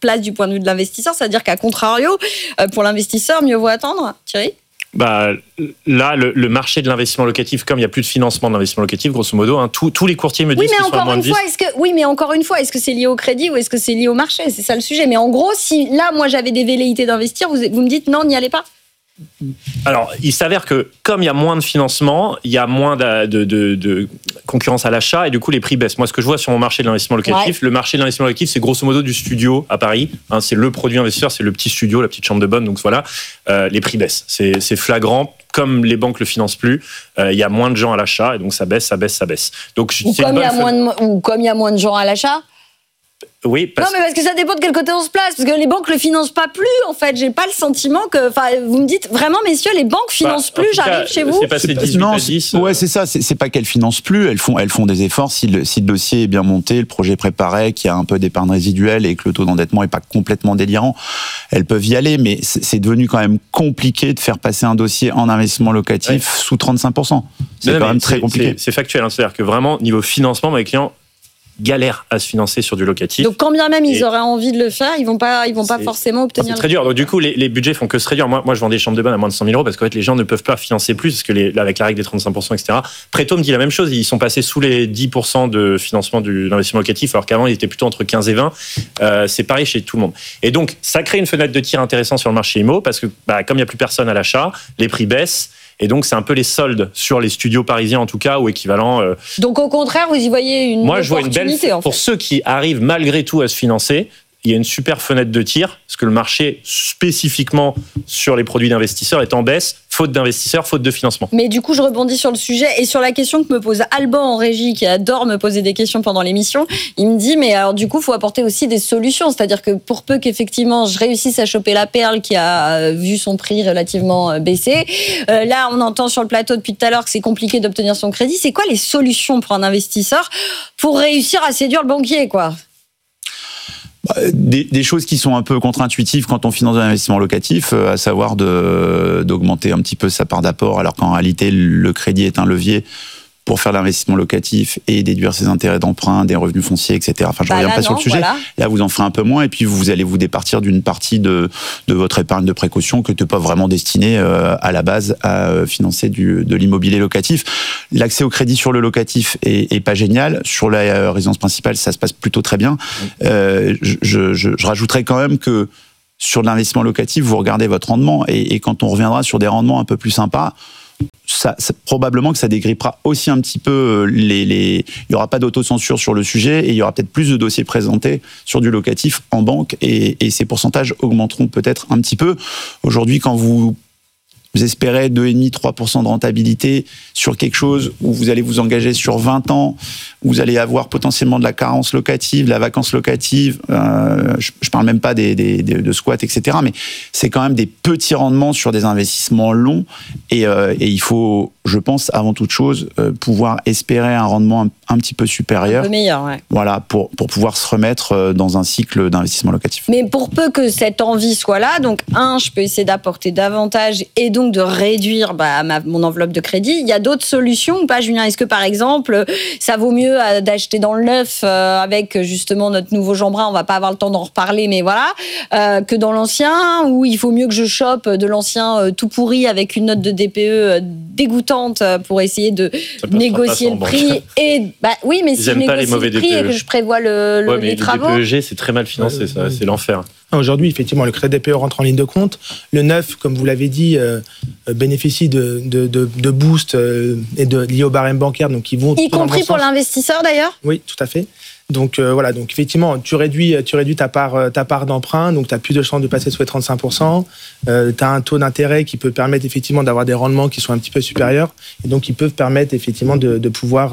place du point de vue de l'investisseur. C'est-à-dire qu'à contrario, pour l'investisseur, mieux vaut attendre, Thierry ? Là, le marché de l'investissement locatif, comme il n'y a plus de financement de l'investissement locatif, grosso modo, tous les courtiers me disent qu'ils sont à moins de 10. Mais encore une fois, est-ce que c'est lié au crédit ou est-ce que c'est lié au marché ? C'est ça le sujet. Mais en gros, si là, moi, j'avais des velléités d'investir, vous me dites non, n'y allez pas ? Alors, il s'avère que comme il y a moins de financement, il y a moins de concurrence à l'achat et du coup les prix baissent. Moi, ce que je vois sur mon marché de l'investissement locatif, le marché de l'investissement locatif, c'est grosso modo du studio à Paris. C'est le produit investisseur, c'est le petit studio, la petite chambre de bonne. Donc voilà, les prix baissent. C'est flagrant. Comme les banques le financent plus, il y a moins de gens à l'achat et donc ça baisse. Donc comme il y a moins de gens à l'achat. Oui, non, mais parce que ça dépend de quel côté on se place. Parce que les banques le financent pas plus, en fait. J'ai pas le sentiment que. Enfin, vous me dites vraiment, messieurs, les banques financent plus. J'arrive chez vous. C'est passé 18 à 10. Ouais, c'est ça. C'est pas qu'elles financent plus. Elles font des efforts. Si le dossier est bien monté, le projet préparé, qu'il y a un peu d'épargne résiduelle et que le taux d'endettement est pas complètement délirant, elles peuvent y aller. Mais c'est devenu quand même compliqué de faire passer un dossier en investissement locatif sous 35%. C'est quand même très compliqué. C'est factuel. C'est-à-dire que vraiment, niveau financement, mes clients galèrent à se financer sur du locatif. Donc quand bien même ils auraient envie de le faire, ils vont pas forcément obtenir. C'est très dur. Donc du coup, les budgets font que se réduire. Moi, je vends des chambres de bonne à moins de 100 000 euros parce qu'en fait, les gens ne peuvent pas financer plus parce que avec la règle des 35%, etc. Préto me dit la même chose. Ils sont passés sous les 10% de financement de l'investissement locatif alors qu'avant, ils étaient plutôt entre 15 et 20. C'est pareil chez tout le monde. Et donc, ça crée une fenêtre de tir intéressante sur le marché IMO parce que comme il n'y a plus personne à l'achat, les prix baissent. Et donc, c'est un peu les soldes sur les studios parisiens, en tout cas, ou équivalent. Donc, au contraire, vous y voyez une opportunité. Moi, je vois une belle. Pour ceux qui arrivent malgré tout à se financer, il y a une super fenêtre de tir, parce que le marché, spécifiquement sur les produits d'investisseurs, est en baisse, faute d'investisseurs, faute de financement. Mais du coup, je rebondis sur le sujet et sur la question que me pose Alban en régie, qui adore me poser des questions pendant l'émission. Il me dit, mais alors du coup, il faut apporter aussi des solutions. C'est-à-dire que pour peu qu'effectivement, je réussisse à choper la perle qui a vu son prix relativement baisser, là, on entend sur le plateau depuis tout à l'heure que c'est compliqué d'obtenir son crédit. C'est quoi les solutions pour un investisseur pour réussir à séduire le banquier, quoi ? Des choses qui sont un peu contre-intuitives quand on finance un investissement locatif, à savoir d'augmenter un petit peu sa part d'apport, alors qu'en réalité, le crédit est un levier pour faire l'investissement locatif et déduire ses intérêts d'emprunt, des revenus fonciers, etc. Enfin, je ne reviens pas sur le sujet. Voilà. Là, vous en ferez un peu moins et puis vous allez vous départir d'une partie de votre épargne de précaution qui n'était pas vraiment destinée à la base à financer de l'immobilier locatif. L'accès au crédit sur le locatif est pas génial. Sur la résidence principale, ça se passe plutôt très bien. Je rajouterais quand même que sur l'investissement locatif, vous regardez votre rendement et quand on reviendra sur des rendements un peu plus sympas, probablement que ça dégrippera aussi un petit peu il y aura pas d'autocensure sur le sujet et il y aura peut-être plus de dossiers présentés sur du locatif en banque et ces pourcentages augmenteront peut-être un petit peu. Aujourd'hui, quand vous espérez 2,5-3% de rentabilité sur quelque chose où vous allez vous engager sur 20 ans, vous allez avoir potentiellement de la carence locative, de la vacance locative, je parle même pas de squats, etc. Mais c'est quand même des petits rendements sur des investissements longs et il faut, je pense, avant toute chose, pouvoir espérer un rendement un petit peu supérieur. Un peu meilleur, ouais. Voilà, pour pouvoir se remettre dans un cycle d'investissement locatif. Mais pour peu que cette envie soit là, donc je peux essayer d'apporter davantage et donc de réduire mon enveloppe de crédit. Il y a d'autres solutions ou pas, Julien ? Est-ce que, par exemple, ça vaut mieux d'acheter dans le neuf avec justement notre nouveau Jeanbrun, on va pas avoir le temps d'en reparler, mais voilà, que dans l'ancien, ou il faut mieux que je chope de l'ancien tout pourri avec une note de DPE dégoûtante pour essayer de négocier le prix et oui, mais si je négocie le prix et que je prévois les travaux. Le DPEG, c'est très mal financé, ça, c'est l'enfer. Aujourd'hui, effectivement, le crédit DPE rentre en ligne de compte. Le neuf, comme vous l'avez dit, bénéficie de boosts liés au barème bancaire, donc qui vont y compris pour l'investisseur d'ailleurs. Oui, tout à fait. Donc voilà, donc effectivement, tu réduis ta part d'emprunt, donc tu as plus de chances de passer sous les 35%. Tu as un taux d'intérêt qui peut permettre effectivement d'avoir des rendements qui sont un petit peu supérieurs, et donc qui peuvent permettre effectivement de pouvoir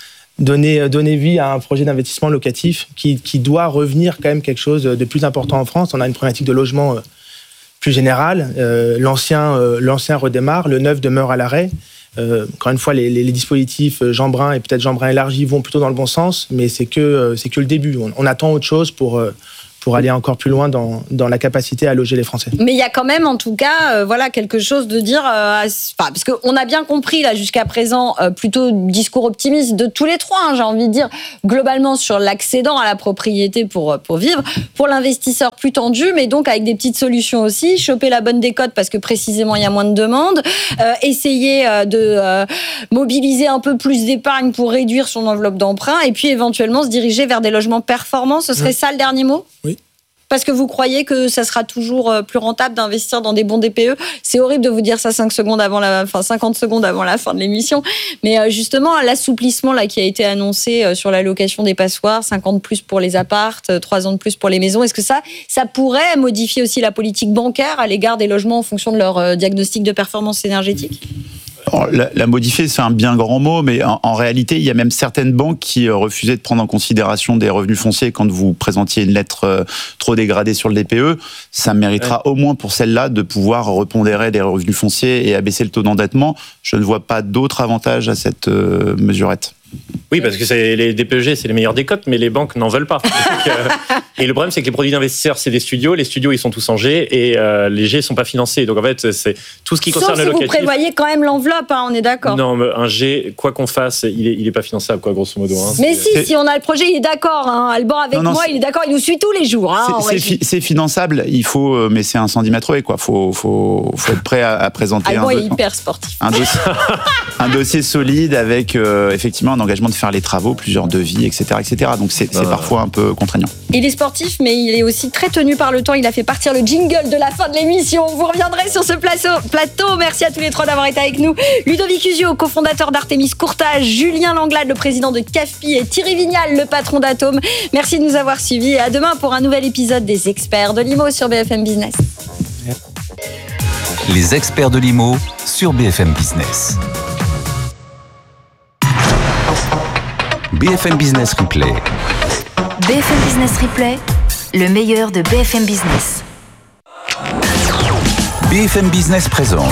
donner vie à un projet d'investissement locatif qui doit revenir quand même quelque chose de plus important en France. On a une problématique de logement plus générale. L'ancien redémarre, le neuf demeure à l'arrêt. Encore une fois, les dispositifs Jeanbrun et peut-être Jeanbrun élargi vont plutôt dans le bon sens, mais c'est que le début. On attend autre chose pour pour aller encore plus loin dans la capacité à loger les Français. Mais il y a quand même, en tout cas, quelque chose de dire, parce qu'on a bien compris là jusqu'à présent, plutôt discours optimiste de tous les trois, j'ai envie de dire, globalement sur l'accédant à la propriété pour vivre, pour l'investisseur plus tendu, mais donc avec des petites solutions aussi, choper la bonne décote parce que précisément il y a moins de demandes, essayer de mobiliser un peu plus d'épargne pour réduire son enveloppe d'emprunt, et puis éventuellement se diriger vers des logements performants. Ce serait ça le dernier mot ? Oui. Parce que vous croyez que ça sera toujours plus rentable d'investir dans des bons DPE. C'est horrible de vous dire ça 50 secondes avant la fin de l'émission. Mais justement, l'assouplissement là qui a été annoncé sur la location des passoires, 50 de plus pour les appartes, 3 ans de plus pour les maisons, est-ce que ça pourrait modifier aussi la politique bancaire à l'égard des logements en fonction de leur diagnostic de performance énergétique ? Alors, la modifier, c'est un bien grand mot, mais en réalité, il y a même certaines banques qui refusaient de prendre en considération des revenus fonciers quand vous présentiez une lettre trop dégradée sur le DPE. Ça méritera au moins pour celle-là de pouvoir repondérer des revenus fonciers et abaisser le taux d'endettement. Je ne vois pas d'autre avantage à cette mesurette. Oui, parce que les DPEG, c'est les meilleures décotes, mais les banques n'en veulent pas. Et le problème, c'est que les produits d'investisseurs, c'est des studios. Les studios, ils sont tous en G et les G ne sont pas financés. Donc en fait, c'est tout ce qui concerne le locatif. Sauf si vous prévoyez quand même l'enveloppe, on est d'accord. Non, mais un G, quoi qu'on fasse, il est pas finançable, quoi, grosso modo. Mais si on a le projet, il est d'accord. Alban avec moi, il est d'accord, il nous suit tous les jours. C'est finançable, mais c'est un 110 mètres haies, quoi. Faut être prêt à présenter Alban est hyper sportif. Un dossier solide avec effectivement un engagement de faire les travaux, plusieurs devis, etc. Donc c'est parfois un peu contraignant. Il est sportif, mais il est aussi très tenu par le temps. Il a fait partir le jingle de la fin de l'émission. Vous reviendrez sur ce plateau. Merci à tous les trois d'avoir été avec nous. Ludovic Usio, cofondateur d'Artémis Courtage, Julien Langlade, le président de CAFPI, et Thierry Vignal, le patron d'Atome. Merci de nous avoir suivis et à demain pour un nouvel épisode des Experts de l'IMO sur BFM Business. Les Experts de l'IMO sur BFM Business. BFM Business Replay. BFM Business Replay, le meilleur de BFM Business. BFM Business présente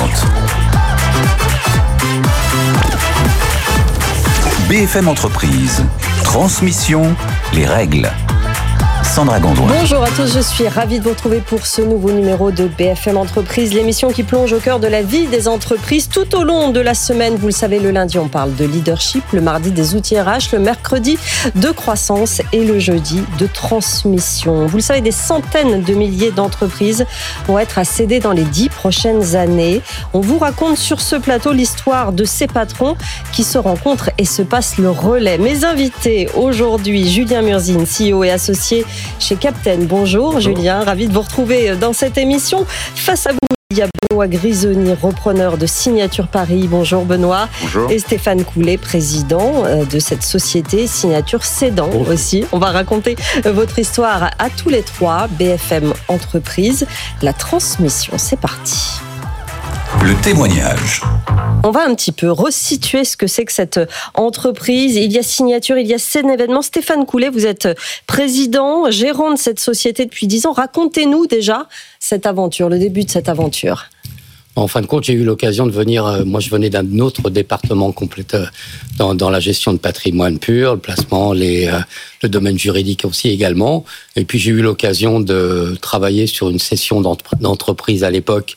BFM Entreprise. Transmission, les règles. Sandra Gondouin. Bonjour à tous, je suis ravie de vous retrouver pour ce nouveau numéro de BFM Entreprise, l'émission qui plonge au cœur de la vie des entreprises tout au long de la semaine. Vous le savez, le lundi, on parle de leadership, le mardi des outils RH, le mercredi de croissance et le jeudi de transmission. Vous le savez, des centaines de milliers d'entreprises vont être à céder dans les 10 prochaines années. On vous raconte sur ce plateau l'histoire de ces patrons qui se rencontrent et se passent le relais. Mes invités aujourd'hui, Julien Murzine, CEO et associé chez Captain. Bonjour Julien, ravi de vous retrouver dans cette émission. Face à vous, il y a Benoît Grisoni, repreneur de Signature Paris. Bonjour Benoît. Bonjour. Et Stéphane Coulet, président de cette société Signature Cédant aussi. On va raconter votre histoire à tous les trois. BFM Entreprise, la transmission, c'est parti. Le témoignage. On va un petit peu resituer ce que c'est que cette entreprise. Il y a Signature, il y a Scène Événement. Stéphane Coulet, vous êtes président, gérant de cette société depuis 10 ans. Racontez-nous déjà cette aventure, le début de cette aventure. En fin de compte, j'ai eu l'occasion de venir, moi je venais d'un autre département complet dans la gestion de patrimoine pur, le placement, le domaine juridique aussi également. Et puis j'ai eu l'occasion de travailler sur une session d'entreprise à l'époque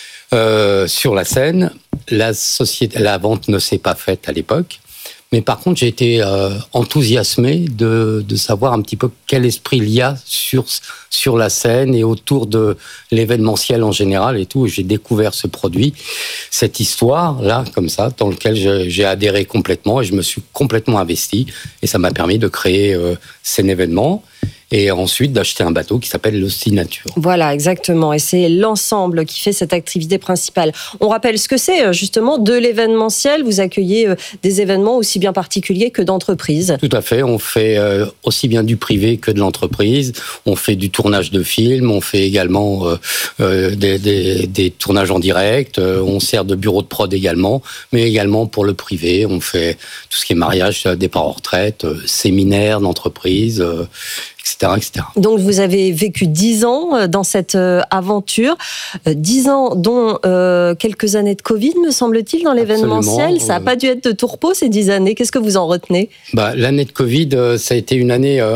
sur la Seine. La vente ne s'est pas faite à l'époque. Mais par contre, j'ai été enthousiasmé de savoir un petit peu quel esprit il y a sur la scène et autour de l'événementiel en général et tout. J'ai découvert ce produit, cette histoire-là, comme ça, dans lequel j'ai adhéré complètement et je me suis complètement investi. Et ça m'a permis de créer Scène Événement. Et ensuite d'acheter un bateau qui s'appelle le Signature. Voilà, exactement. Et c'est l'ensemble qui fait cette activité principale. On rappelle ce que c'est, justement, de l'événementiel. Vous accueillez des événements aussi bien particuliers que d'entreprises. Tout à fait. On fait aussi bien du privé que de l'entreprise. On fait du tournage de films. On fait également des tournages en direct. On sert de bureau de prod également. Mais également pour le privé. On fait tout ce qui est mariage, départ en retraite, séminaires d'entreprise, etc. Donc vous avez vécu 10 ans dans cette aventure, 10 ans dont quelques années de Covid, me semble-t-il, dans l'événementiel. Ça n'a pas dû être de tout repos ces 10 années. Qu'est-ce que vous en retenez ? L'année de Covid, ça a été une année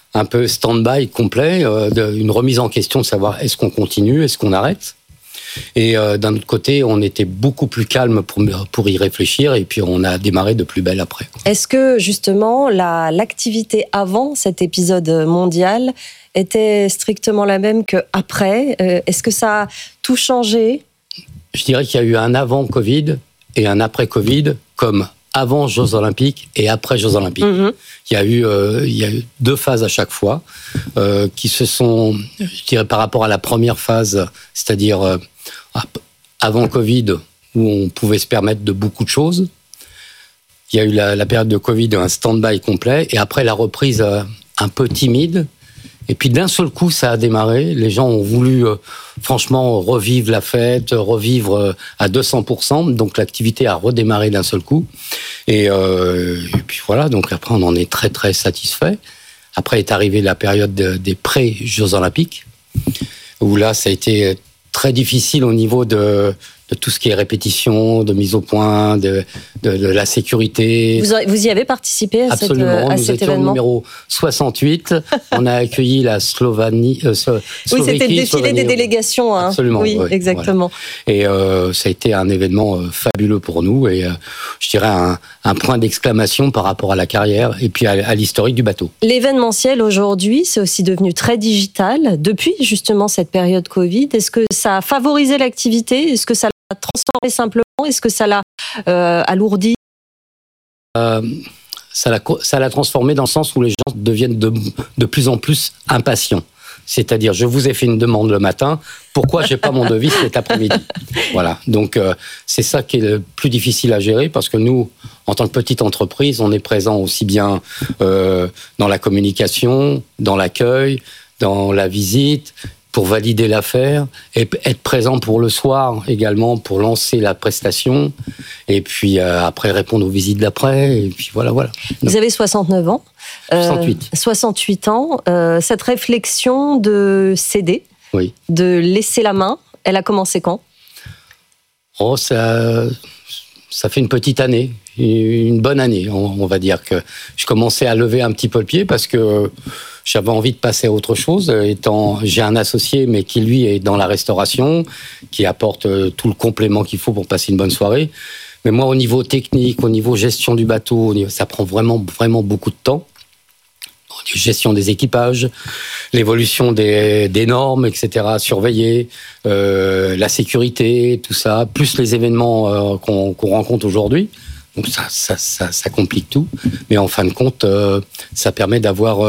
un peu stand-by complet, une remise en question de savoir est-ce qu'on continue, est-ce qu'on arrête. Et d'un autre côté, on était beaucoup plus calme pour y réfléchir et puis on a démarré de plus belle après. Est-ce que justement l'activité avant cet épisode mondial était strictement la même qu'après ? Est-ce que ça a tout changé ? Je dirais qu'il y a eu un avant Covid et un après Covid, comme avant Jeux Olympiques et après Jeux Olympiques. Mmh. Il y a eu 2 phases à chaque fois qui se sont, je dirais, par rapport à la première phase, c'est-à-dire avant Covid, où on pouvait se permettre de beaucoup de choses. Il y a eu la période de Covid, un stand-by complet, et après la reprise un peu timide. Et puis d'un seul coup, ça a démarré. Les gens ont voulu, franchement, revivre la fête, revivre à 200%. Donc l'activité a redémarré d'un seul coup. Et puis voilà, donc après, on en est très, très satisfait. Après est arrivée la période des pré-Jeux Olympiques, où là, ça a été très difficile au niveau de tout ce qui est répétition, de mise au point, de la sécurité. Vous y avez participé à Absolument, cet événement ? Absolument, numéro 68. On a accueilli la Slovénie. Oui, c'était le défilé des délégations. Hein. Absolument. Oui, ouais, exactement. Voilà. Et ça a été un événement fabuleux pour nous et je dirais un point d'exclamation par rapport à la carrière et puis à l'historique du bateau. L'événementiel aujourd'hui, c'est aussi devenu très digital depuis justement cette période Covid. Est-ce que ça a favorisé l'activité ? Est-ce que ça l'a transformé simplement ? Est-ce que ça l'a alourdi ? Ça l'a transformé dans le sens où les gens deviennent de plus en plus impatients. C'est-à-dire, je vous ai fait une demande le matin, pourquoi j'ai pas mon devis cet après-midi ? Voilà. Donc, c'est ça qui est le plus difficile à gérer parce que nous, en tant que petite entreprise, on est présent aussi bien dans la communication, dans l'accueil, dans la visite, pour valider l'affaire, et être présent pour le soir également, pour lancer la prestation, et puis après répondre aux visites d'après, et puis voilà. Vous avez 69 ans. 68 ans. Cette réflexion de céder, oui, de laisser la main, elle a commencé quand ? Oh, ça fait une petite année, une bonne année, on va dire que je commençais à lever un petit peu le pied parce que j'avais envie de passer à autre chose. J'ai un associé, mais qui lui est dans la restauration, qui apporte tout le complément qu'il faut pour passer une bonne soirée. Mais moi, au niveau technique, au niveau gestion du bateau, ça prend vraiment, vraiment beaucoup de temps. Gestion des équipages, l'évolution des normes, etc., surveiller, la sécurité, tout ça, plus les événements qu'on rencontre aujourd'hui. Donc ça complique tout. Mais en fin de compte, ça permet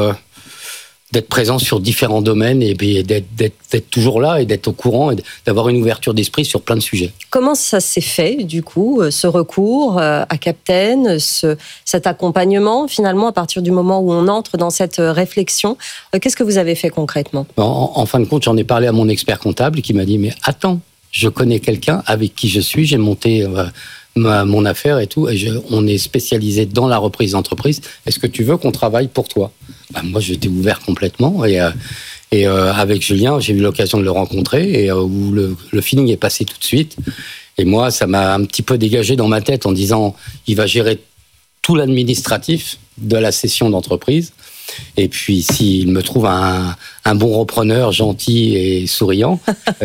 d'être présent sur différents domaines et d'être toujours là et d'être au courant et d'avoir une ouverture d'esprit sur plein de sujets. Comment ça s'est fait, du coup, ce recours à Captain, cet accompagnement, finalement, à partir du moment où on entre dans cette réflexion ? Qu'est-ce que vous avez fait concrètement ? En fin de compte, j'en ai parlé à mon expert comptable qui m'a dit « Mais attends, je connais quelqu'un avec qui je suis, j'ai monté mon affaire et tout, et on est spécialisé dans la reprise d'entreprise. Est-ce que tu veux qu'on travaille pour toi ?» Moi, j'étais ouvert complètement et avec Julien, j'ai eu l'occasion de le rencontrer et où le feeling est passé tout de suite. Et moi, ça m'a un petit peu dégagé dans ma tête en disant il va gérer tout l'administratif de la cession d'entreprise. Et puis, s'il me trouve un bon repreneur gentil et souriant,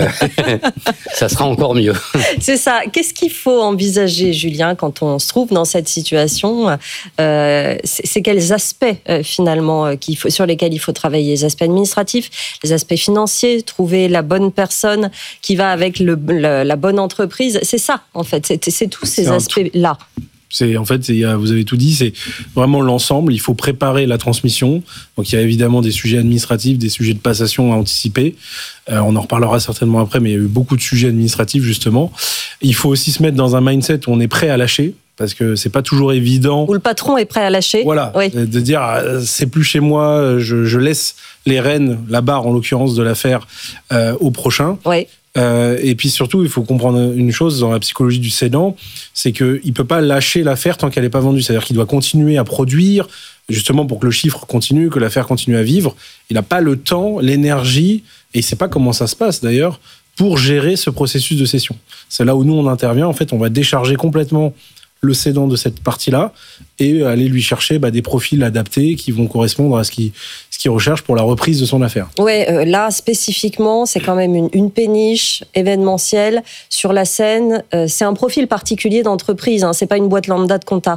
ça sera encore mieux. C'est ça. Qu'est-ce qu'il faut envisager, Julien, quand on se trouve dans cette situation ? C'est quels aspects, finalement, sur lesquels il faut travailler ? Les aspects administratifs, les aspects financiers, trouver la bonne personne qui va avec la bonne entreprise. C'est ça, en fait. C'est tous ces aspects-là. Vous avez tout dit, c'est vraiment l'ensemble. Il faut préparer la transmission. Donc, il y a évidemment des sujets administratifs, des sujets de passation à anticiper. On en reparlera certainement après, mais il y a eu beaucoup de sujets administratifs, justement. Il faut aussi se mettre dans un mindset où on est prêt à lâcher, parce que c'est pas toujours évident. Où le patron est prêt à lâcher. Voilà. Oui. De dire, c'est plus chez moi, je laisse les rênes, la barre, en l'occurrence, de l'affaire, au prochain. Oui. Et puis surtout, il faut comprendre une chose dans la psychologie du cédant, c'est qu'il ne peut pas lâcher l'affaire tant qu'elle n'est pas vendue. C'est-à-dire qu'il doit continuer à produire, justement pour que le chiffre continue, que l'affaire continue à vivre. Il n'a pas le temps, l'énergie, et il ne sait pas comment ça se passe d'ailleurs, pour gérer ce processus de cession. C'est là où nous, on intervient. En fait, on va décharger complètement le cédant de cette partie-là et aller lui chercher des profils adaptés qui vont correspondre à ce qu'il recherche pour la reprise de son affaire. Ouais, là spécifiquement, c'est quand même une péniche événementielle sur la scène. C'est un profil particulier d'entreprise, hein, c'est pas une boîte lambda de compta.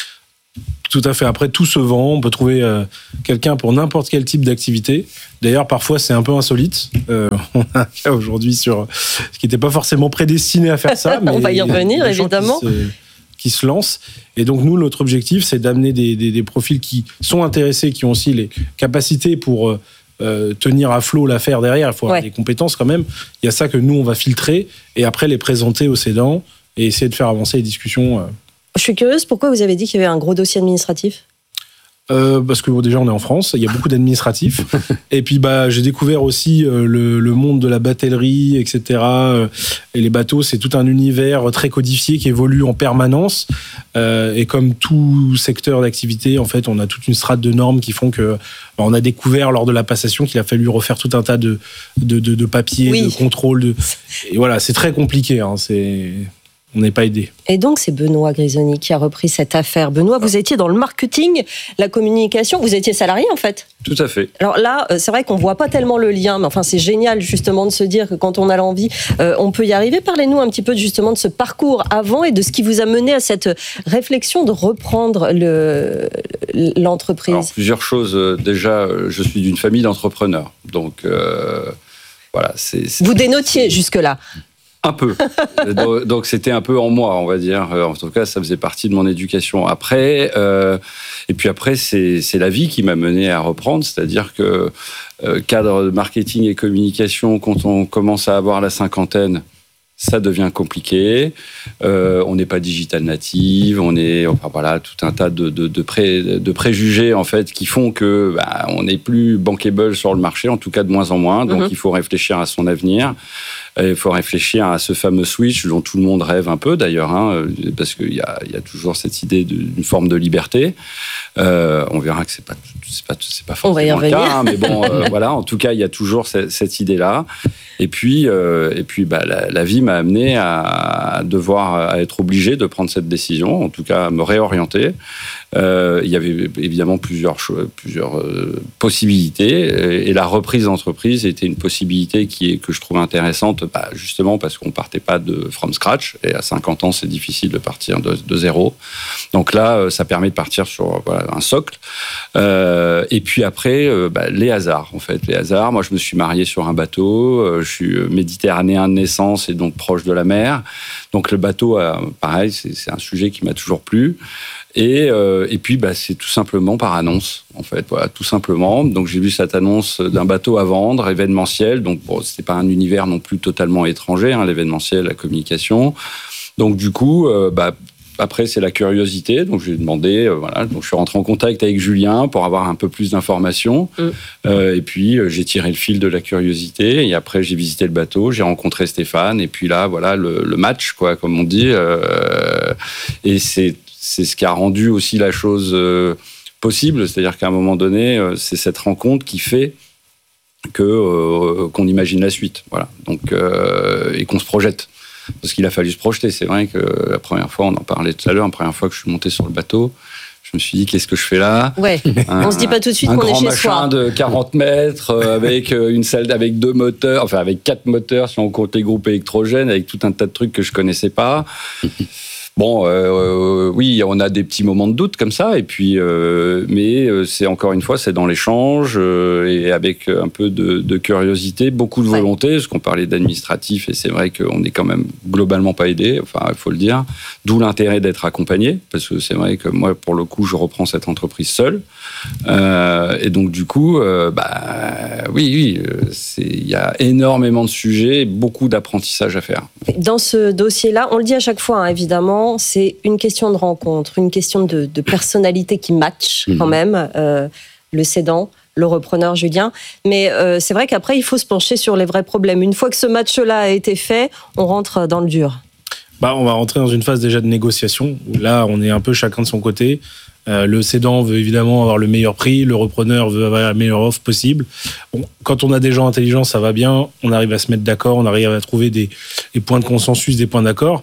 Tout à fait. Après, tout se vend. On peut trouver quelqu'un pour n'importe quel type d'activité. D'ailleurs, parfois, c'est un peu insolite. On a un cas aujourd'hui ce qui n'était pas forcément prédestiné à faire ça. Mais on va y revenir, évidemment. Qui se lancent. Et donc, nous, notre objectif, c'est d'amener des profils qui sont intéressés, qui ont aussi les capacités pour tenir à flot l'affaire derrière. Il faut avoir des compétences quand même. Il y a ça que nous, on va filtrer et après les présenter aux cédants et essayer de faire avancer les discussions. Je suis curieuse, pourquoi vous avez dit qu'il y avait un gros dossier administratif ? Parce que déjà on est en France, il y a beaucoup d'administratifs. Et puis j'ai découvert aussi le monde de la batellerie, etc. Et les bateaux, c'est tout un univers très codifié qui évolue en permanence. Et comme tout secteur d'activité, en fait, on a toute une strate de normes qui font que on a découvert lors de la passation qu'il a fallu refaire tout un tas de papiers, de contrôles. Et voilà, c'est très compliqué. Hein, on n'est pas aidé. Et donc, c'est Benoît Grisoni qui a repris cette affaire. Benoît, vous étiez dans le marketing, la communication, vous étiez salarié en fait. Tout à fait. Alors là, c'est vrai qu'on ne voit pas tellement le lien, mais enfin, c'est génial justement de se dire que quand on a l'envie, on peut y arriver. Parlez-nous un petit peu justement de ce parcours avant et de ce qui vous a mené à cette réflexion de reprendre l'entreprise. Alors, plusieurs choses. Déjà, je suis d'une famille d'entrepreneurs. Donc, voilà. Vous dénotiez jusque-là. Un peu. Donc c'était un peu en moi, on va dire. En tout cas, ça faisait partie de mon éducation. Après, et puis après, c'est la vie qui m'a mené à reprendre. C'est-à-dire que cadre de marketing et communication, quand on commence à avoir la cinquantaine, ça devient compliqué. On n'est pas digital native, on est, tout un tas de préjugés en fait qui font que on n'est plus bankable sur le marché, en tout cas de moins en moins. Donc il faut réfléchir à son avenir. Il faut réfléchir à ce fameux switch dont tout le monde rêve un peu d'ailleurs, hein, parce qu'il y a toujours cette idée d'une forme de liberté. On verra que c'est pas forcément le cas, hein, mais bon, voilà. En tout cas, il y a toujours cette idée-là. Et puis, la vie m'a amené à être obligé de prendre cette décision, en tout cas à me réorienter. Il y avait évidemment plusieurs possibilités, et la reprise d'entreprise était une possibilité que je trouvais intéressante, justement parce qu'on partait pas from scratch, et à 50 ans c'est difficile de partir de zéro. Donc là, ça permet de partir sur un socle. Et puis après, les hasards, en fait, les hasards. Moi, je me suis marié sur un bateau. Je suis méditerranéen de naissance et donc proche de la mer. Donc le bateau, pareil, c'est un sujet qui m'a toujours plu. Et puis, c'est tout simplement par annonce, en fait. Voilà, tout simplement. Donc, j'ai vu cette annonce d'un bateau à vendre, événementiel. Donc, c'était pas un univers non plus totalement étranger, hein, l'événementiel, la communication. Donc, du coup, après, c'est la curiosité. Donc, j'ai demandé, Donc, je suis rentré en contact avec Julien pour avoir un peu plus d'informations. Et puis, j'ai tiré le fil de la curiosité. Et après, j'ai visité le bateau, j'ai rencontré Stéphane. Et puis là, voilà, le match, quoi, comme on dit. Et c'est ce qui a rendu aussi la chose possible. C'est-à-dire qu'à un moment donné, c'est cette rencontre qui fait qu'on imagine la suite. Voilà. Donc, et qu'on se projette. Parce qu'il a fallu se projeter. C'est vrai que la première fois, on en parlait tout à l'heure, la première fois que je suis monté sur le bateau, je me suis dit, qu'est-ce que je fais là ? Ouais. On se dit pas tout de suite qu'on est chez soi. Un grand machin de 40 mètres avec une salle avec 2 moteurs, enfin avec 4 moteurs si on compte les groupes électrogènes, avec tout un tas de trucs que je connaissais pas. Bon, oui, on a des petits moments de doute comme ça, et puis, mais c'est encore une fois, c'est dans l'échange et avec un peu de curiosité, beaucoup de volonté, parce qu'on parlait d'administratif, et c'est vrai qu'on n'est quand même globalement pas aidé, enfin, il faut le dire. D'où l'intérêt d'être accompagné, parce que c'est vrai que moi, pour le coup, je reprends cette entreprise seule, et donc du coup, oui, il y a énormément de sujets, beaucoup d'apprentissage à faire. Dans ce dossier-là, on le dit à chaque fois, hein, évidemment. C'est une question de rencontre, une question de personnalité qui match quand même, le cédant, le repreneur Julien. Mais c'est vrai qu'après, il faut se pencher sur les vrais problèmes. Une fois que ce match-là a été fait, on rentre dans le dur. On va rentrer dans une phase déjà de négociation, où là, on est un peu chacun de son côté. Le cédant veut évidemment avoir le meilleur prix, le repreneur veut avoir la meilleure offre possible. Bon, quand on a des gens intelligents, ça va bien, on arrive à se mettre d'accord, on arrive à trouver des points de consensus, des points d'accord.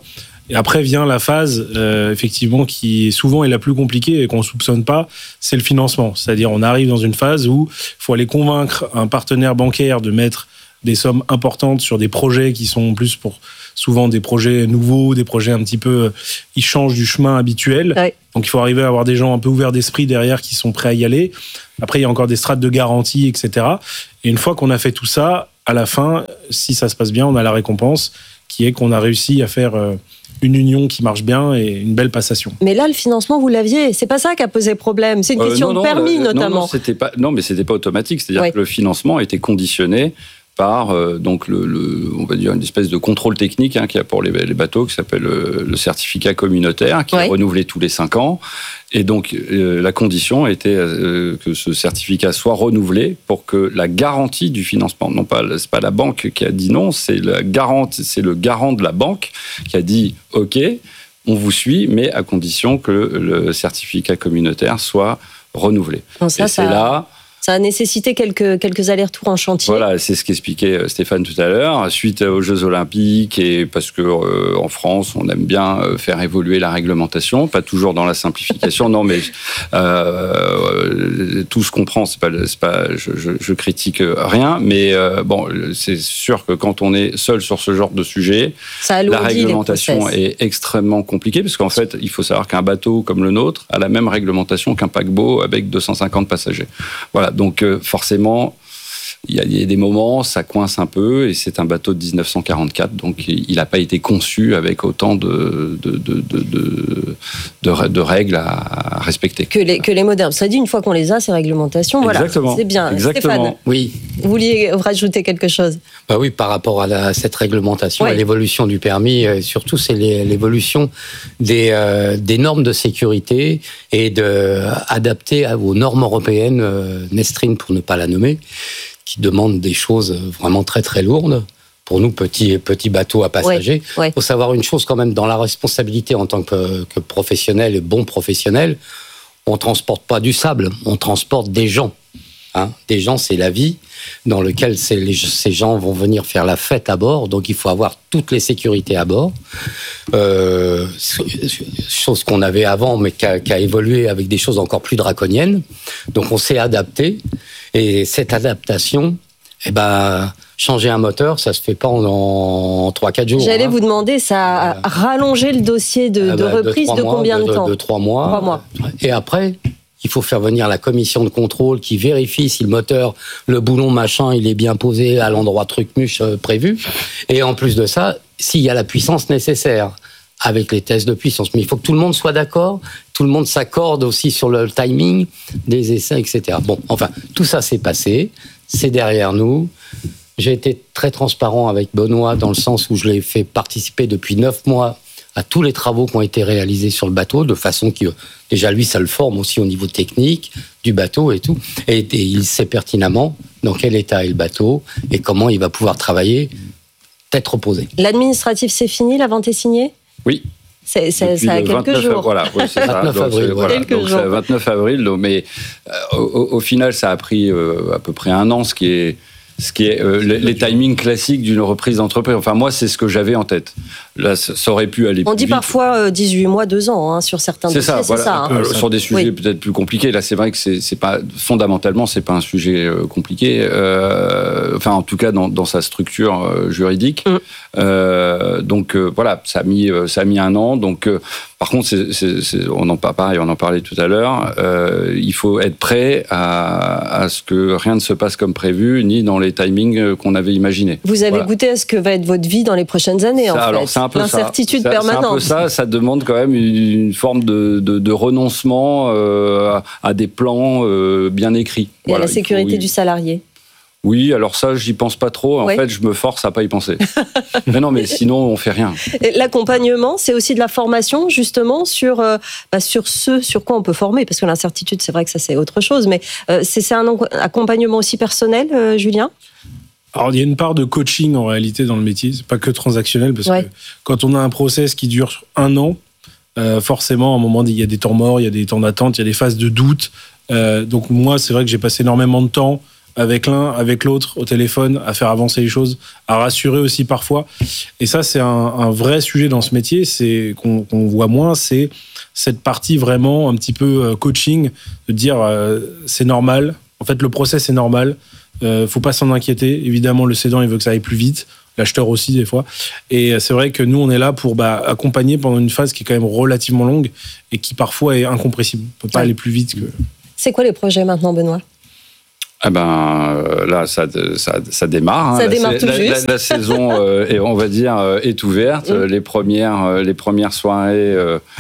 Et après vient la phase, effectivement, qui souvent est la plus compliquée et qu'on ne soupçonne pas, c'est le financement. C'est-à-dire, on arrive dans une phase où il faut aller convaincre un partenaire bancaire de mettre des sommes importantes sur des projets qui sont plus pour souvent des projets nouveaux, des projets un petit peu, ils changent du chemin habituel. Ouais. Donc il faut arriver à avoir des gens un peu ouverts d'esprit derrière qui sont prêts à y aller. Après, il y a encore des strates de garantie, etc. Et une fois qu'on a fait tout ça, à la fin, si ça se passe bien, on a la récompense qui est qu'on a réussi à faire une union qui marche bien et une belle passation. Mais là, le financement, vous l'aviez. C'est pas ça qui a posé problème. C'est une question de permis, notamment. Non, mais c'était pas automatique. C'est-à-dire que le financement était conditionné par donc on va dire une espèce de contrôle technique qu'il y a pour les bateaux qui s'appelle le certificat communautaire qui est renouvelé tous les 5 ans. Et donc la condition était que ce certificat soit renouvelé pour que la garantie du financement, non pas c'est pas la banque qui a dit non, c'est le garant de la banque qui a dit OK, on vous suit, mais à condition que le certificat communautaire soit renouvelé. Non, ça, et c'est là. Ça a nécessité quelques allers-retours en chantier. Voilà, c'est ce qu'expliquait Stéphane tout à l'heure. Suite aux Jeux Olympiques, et parce que en France, on aime bien faire évoluer la réglementation, pas toujours dans la simplification. Non, mais tout se comprend. C'est pas. Je critique rien, mais bon, c'est sûr que quand on est seul sur ce genre de sujet, la réglementation est extrêmement compliquée, parce qu'en fait, il faut savoir qu'un bateau comme le nôtre a la même réglementation qu'un paquebot avec 250 passagers. Voilà. Donc forcément, il y a des moments, ça coince un peu, et c'est un bateau de 1944, donc il n'a pas été conçu avec autant de règles à respecter. Que les modernes. Ça dit, une fois qu'on les a, ces réglementations, exactement. Voilà, c'est bien. Exactement. Stéphane, oui. Vous vouliez rajouter quelque chose ? Bah oui, par rapport à cette réglementation et l'évolution du permis, surtout c'est l'évolution des normes de sécurité et adaptées aux normes européennes, Nestrim pour ne pas la nommer, qui demandent des choses vraiment très très lourdes. Pour nous, petits bateaux à passagers. Il faut savoir une chose quand même, dans la responsabilité en tant que professionnel et bon professionnel, on ne transporte pas du sable, on transporte des gens. Des gens, c'est la vie, dans lequel ces gens vont venir faire la fête à bord, donc il faut avoir toutes les sécurités à bord. Chose qu'on avait avant, mais qui a évolué avec des choses encore plus draconiennes. Donc on s'est adapté, et cette adaptation, changer un moteur, ça se fait pas en 3-4 jours. J'allais vous demander, ça a rallongé le dossier de reprise de combien de temps ? De 3 mois. 3 mois. Et après, il faut faire venir la commission de contrôle qui vérifie si le moteur, le boulon machin, il est bien posé à l'endroit truc-muche prévu. Et en plus de ça, s'il y a la puissance nécessaire avec les tests de puissance. Mais il faut que tout le monde soit d'accord, tout le monde s'accorde aussi sur le timing des essais, etc. Bon, enfin, tout ça s'est passé, c'est derrière nous. J'ai été très transparent avec Benoît dans le sens où je l'ai fait participer depuis 9 mois à tous les travaux qui ont été réalisés sur le bateau, de façon que, déjà lui, ça le forme aussi au niveau technique du bateau et tout. Et il sait pertinemment dans quel état est le bateau et comment il va pouvoir travailler tête reposée. L'administratif, c'est fini, la vente est signée ? Oui. Ça a quelques jours. Voilà, oui, c'est 29 ça. avril. Quelques jours. 29 avril, donc, mais au final, ça a pris à peu près 1 an, ce qui est les timings classiques d'une reprise d'entreprise. Enfin, moi, c'est ce que j'avais en tête. Là, ça aurait pu aller plus vite. On dit parfois 18 mois, 2 ans sur certains dossiers. C'est ça. Sur des sujets peut-être plus compliqués. Là, c'est vrai que c'est pas fondamentalement, c'est pas un sujet compliqué. Enfin, en tout cas, dans sa structure juridique. Donc voilà, ça a mis 1 an. Donc par contre, on en parlait tout à l'heure. Il faut être prêt à ce que rien ne se passe comme prévu, ni dans les timings qu'on avait imaginés. Vous avez goûté à ce que va être votre vie dans les prochaines années, alors, c'est un peu l'incertitude ça. permanente. C'est un peu ça. Ça demande quand même une forme de renoncement à des plans bien écrits. Et à la sécurité du salarié. Oui, alors ça, j'y pense pas trop. En fait, je me force à pas y penser. Mais non, mais sinon, on fait rien. L'accompagnement, c'est aussi de la formation, justement, sur ce sur quoi on peut former. Parce que l'incertitude, c'est vrai que ça, c'est autre chose. Mais c'est un accompagnement aussi personnel, Julien ? Alors, il y a une part de coaching, en réalité, dans le métier. C'est pas que transactionnel, parce que quand on a un process qui dure 1 an, forcément, à un moment, il y a des temps morts, il y a des temps d'attente, il y a des phases de doute. Donc, moi, c'est vrai que j'ai passé énormément de temps avec l'un, avec l'autre, au téléphone, à faire avancer les choses, à rassurer aussi parfois. Et ça, c'est un vrai sujet dans ce métier, c'est qu'on voit moins, c'est cette partie vraiment un petit peu coaching, de dire c'est normal, en fait le process est normal, faut pas s'en inquiéter. Évidemment, le cédant, il veut que ça aille plus vite, l'acheteur aussi des fois. Et c'est vrai que nous, on est là pour accompagner pendant une phase qui est quand même relativement longue et qui parfois est incompressible. On peut pas aller plus vite que... C'est quoi les projets maintenant, Benoît ? Là, ça démarre. Ça démarre tout juste. La saison, on va dire, est ouverte. Les premières soirées,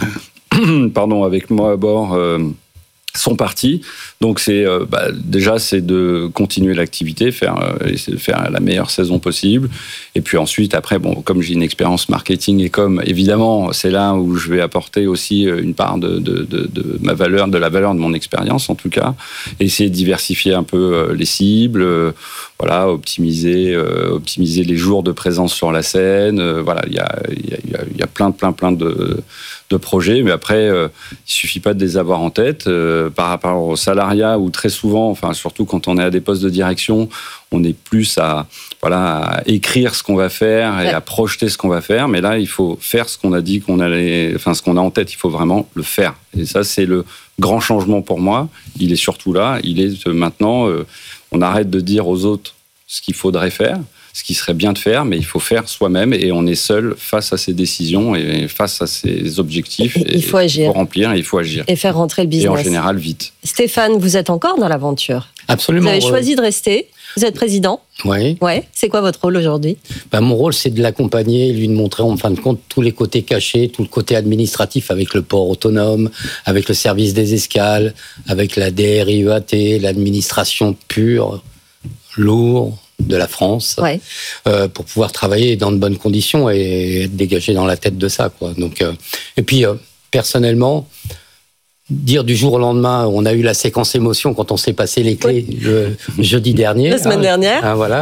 avec moi à bord, sont parties. Donc déjà c'est de continuer l'activité, essayer de faire la meilleure saison possible. Et puis ensuite, après, comme j'ai une expérience marketing et com, évidemment, c'est là où je vais apporter aussi une part de ma valeur, de la valeur de mon expérience en tout cas. Essayer de diversifier un peu les cibles, optimiser les jours de présence sur la scène. Il y a plein de projets, mais après, il suffit pas de les avoir en tête. Par rapport au salariat, où très souvent, surtout quand on est à des postes de direction, on est plus à écrire ce qu'on va faire et à projeter ce qu'on va faire. Mais là, il faut faire ce qu'on a dit ce qu'on a en tête. Il faut vraiment le faire. Et ça, c'est le grand changement pour moi. Il est surtout là. Il est maintenant, on arrête de dire aux autres ce qu'il faudrait faire, ce qui serait bien de faire, mais il faut faire soi-même et on est seul face à ses décisions et face à ses objectifs. Il faut agir. Il faut remplir et il faut agir. Et faire rentrer le business. Et en général, vite. Stéphane, vous êtes encore dans l'aventure. Absolument. Vous avez choisi de rester. Vous êtes président. Oui. Ouais. C'est quoi votre rôle aujourd'hui ? Mon rôle, c'est de l'accompagner, lui de montrer en fin de compte tous les côtés cachés, tout le côté administratif avec le port autonome, avec le service des escales, avec la DRIEAT, l'administration pure, lourde de la France, pour pouvoir travailler dans de bonnes conditions et être dégagé dans la tête de ça, quoi. Donc, et puis personnellement, dire du jour au lendemain, on a eu la séquence émotion quand on s'est passé les clés le jeudi dernier. La semaine dernière.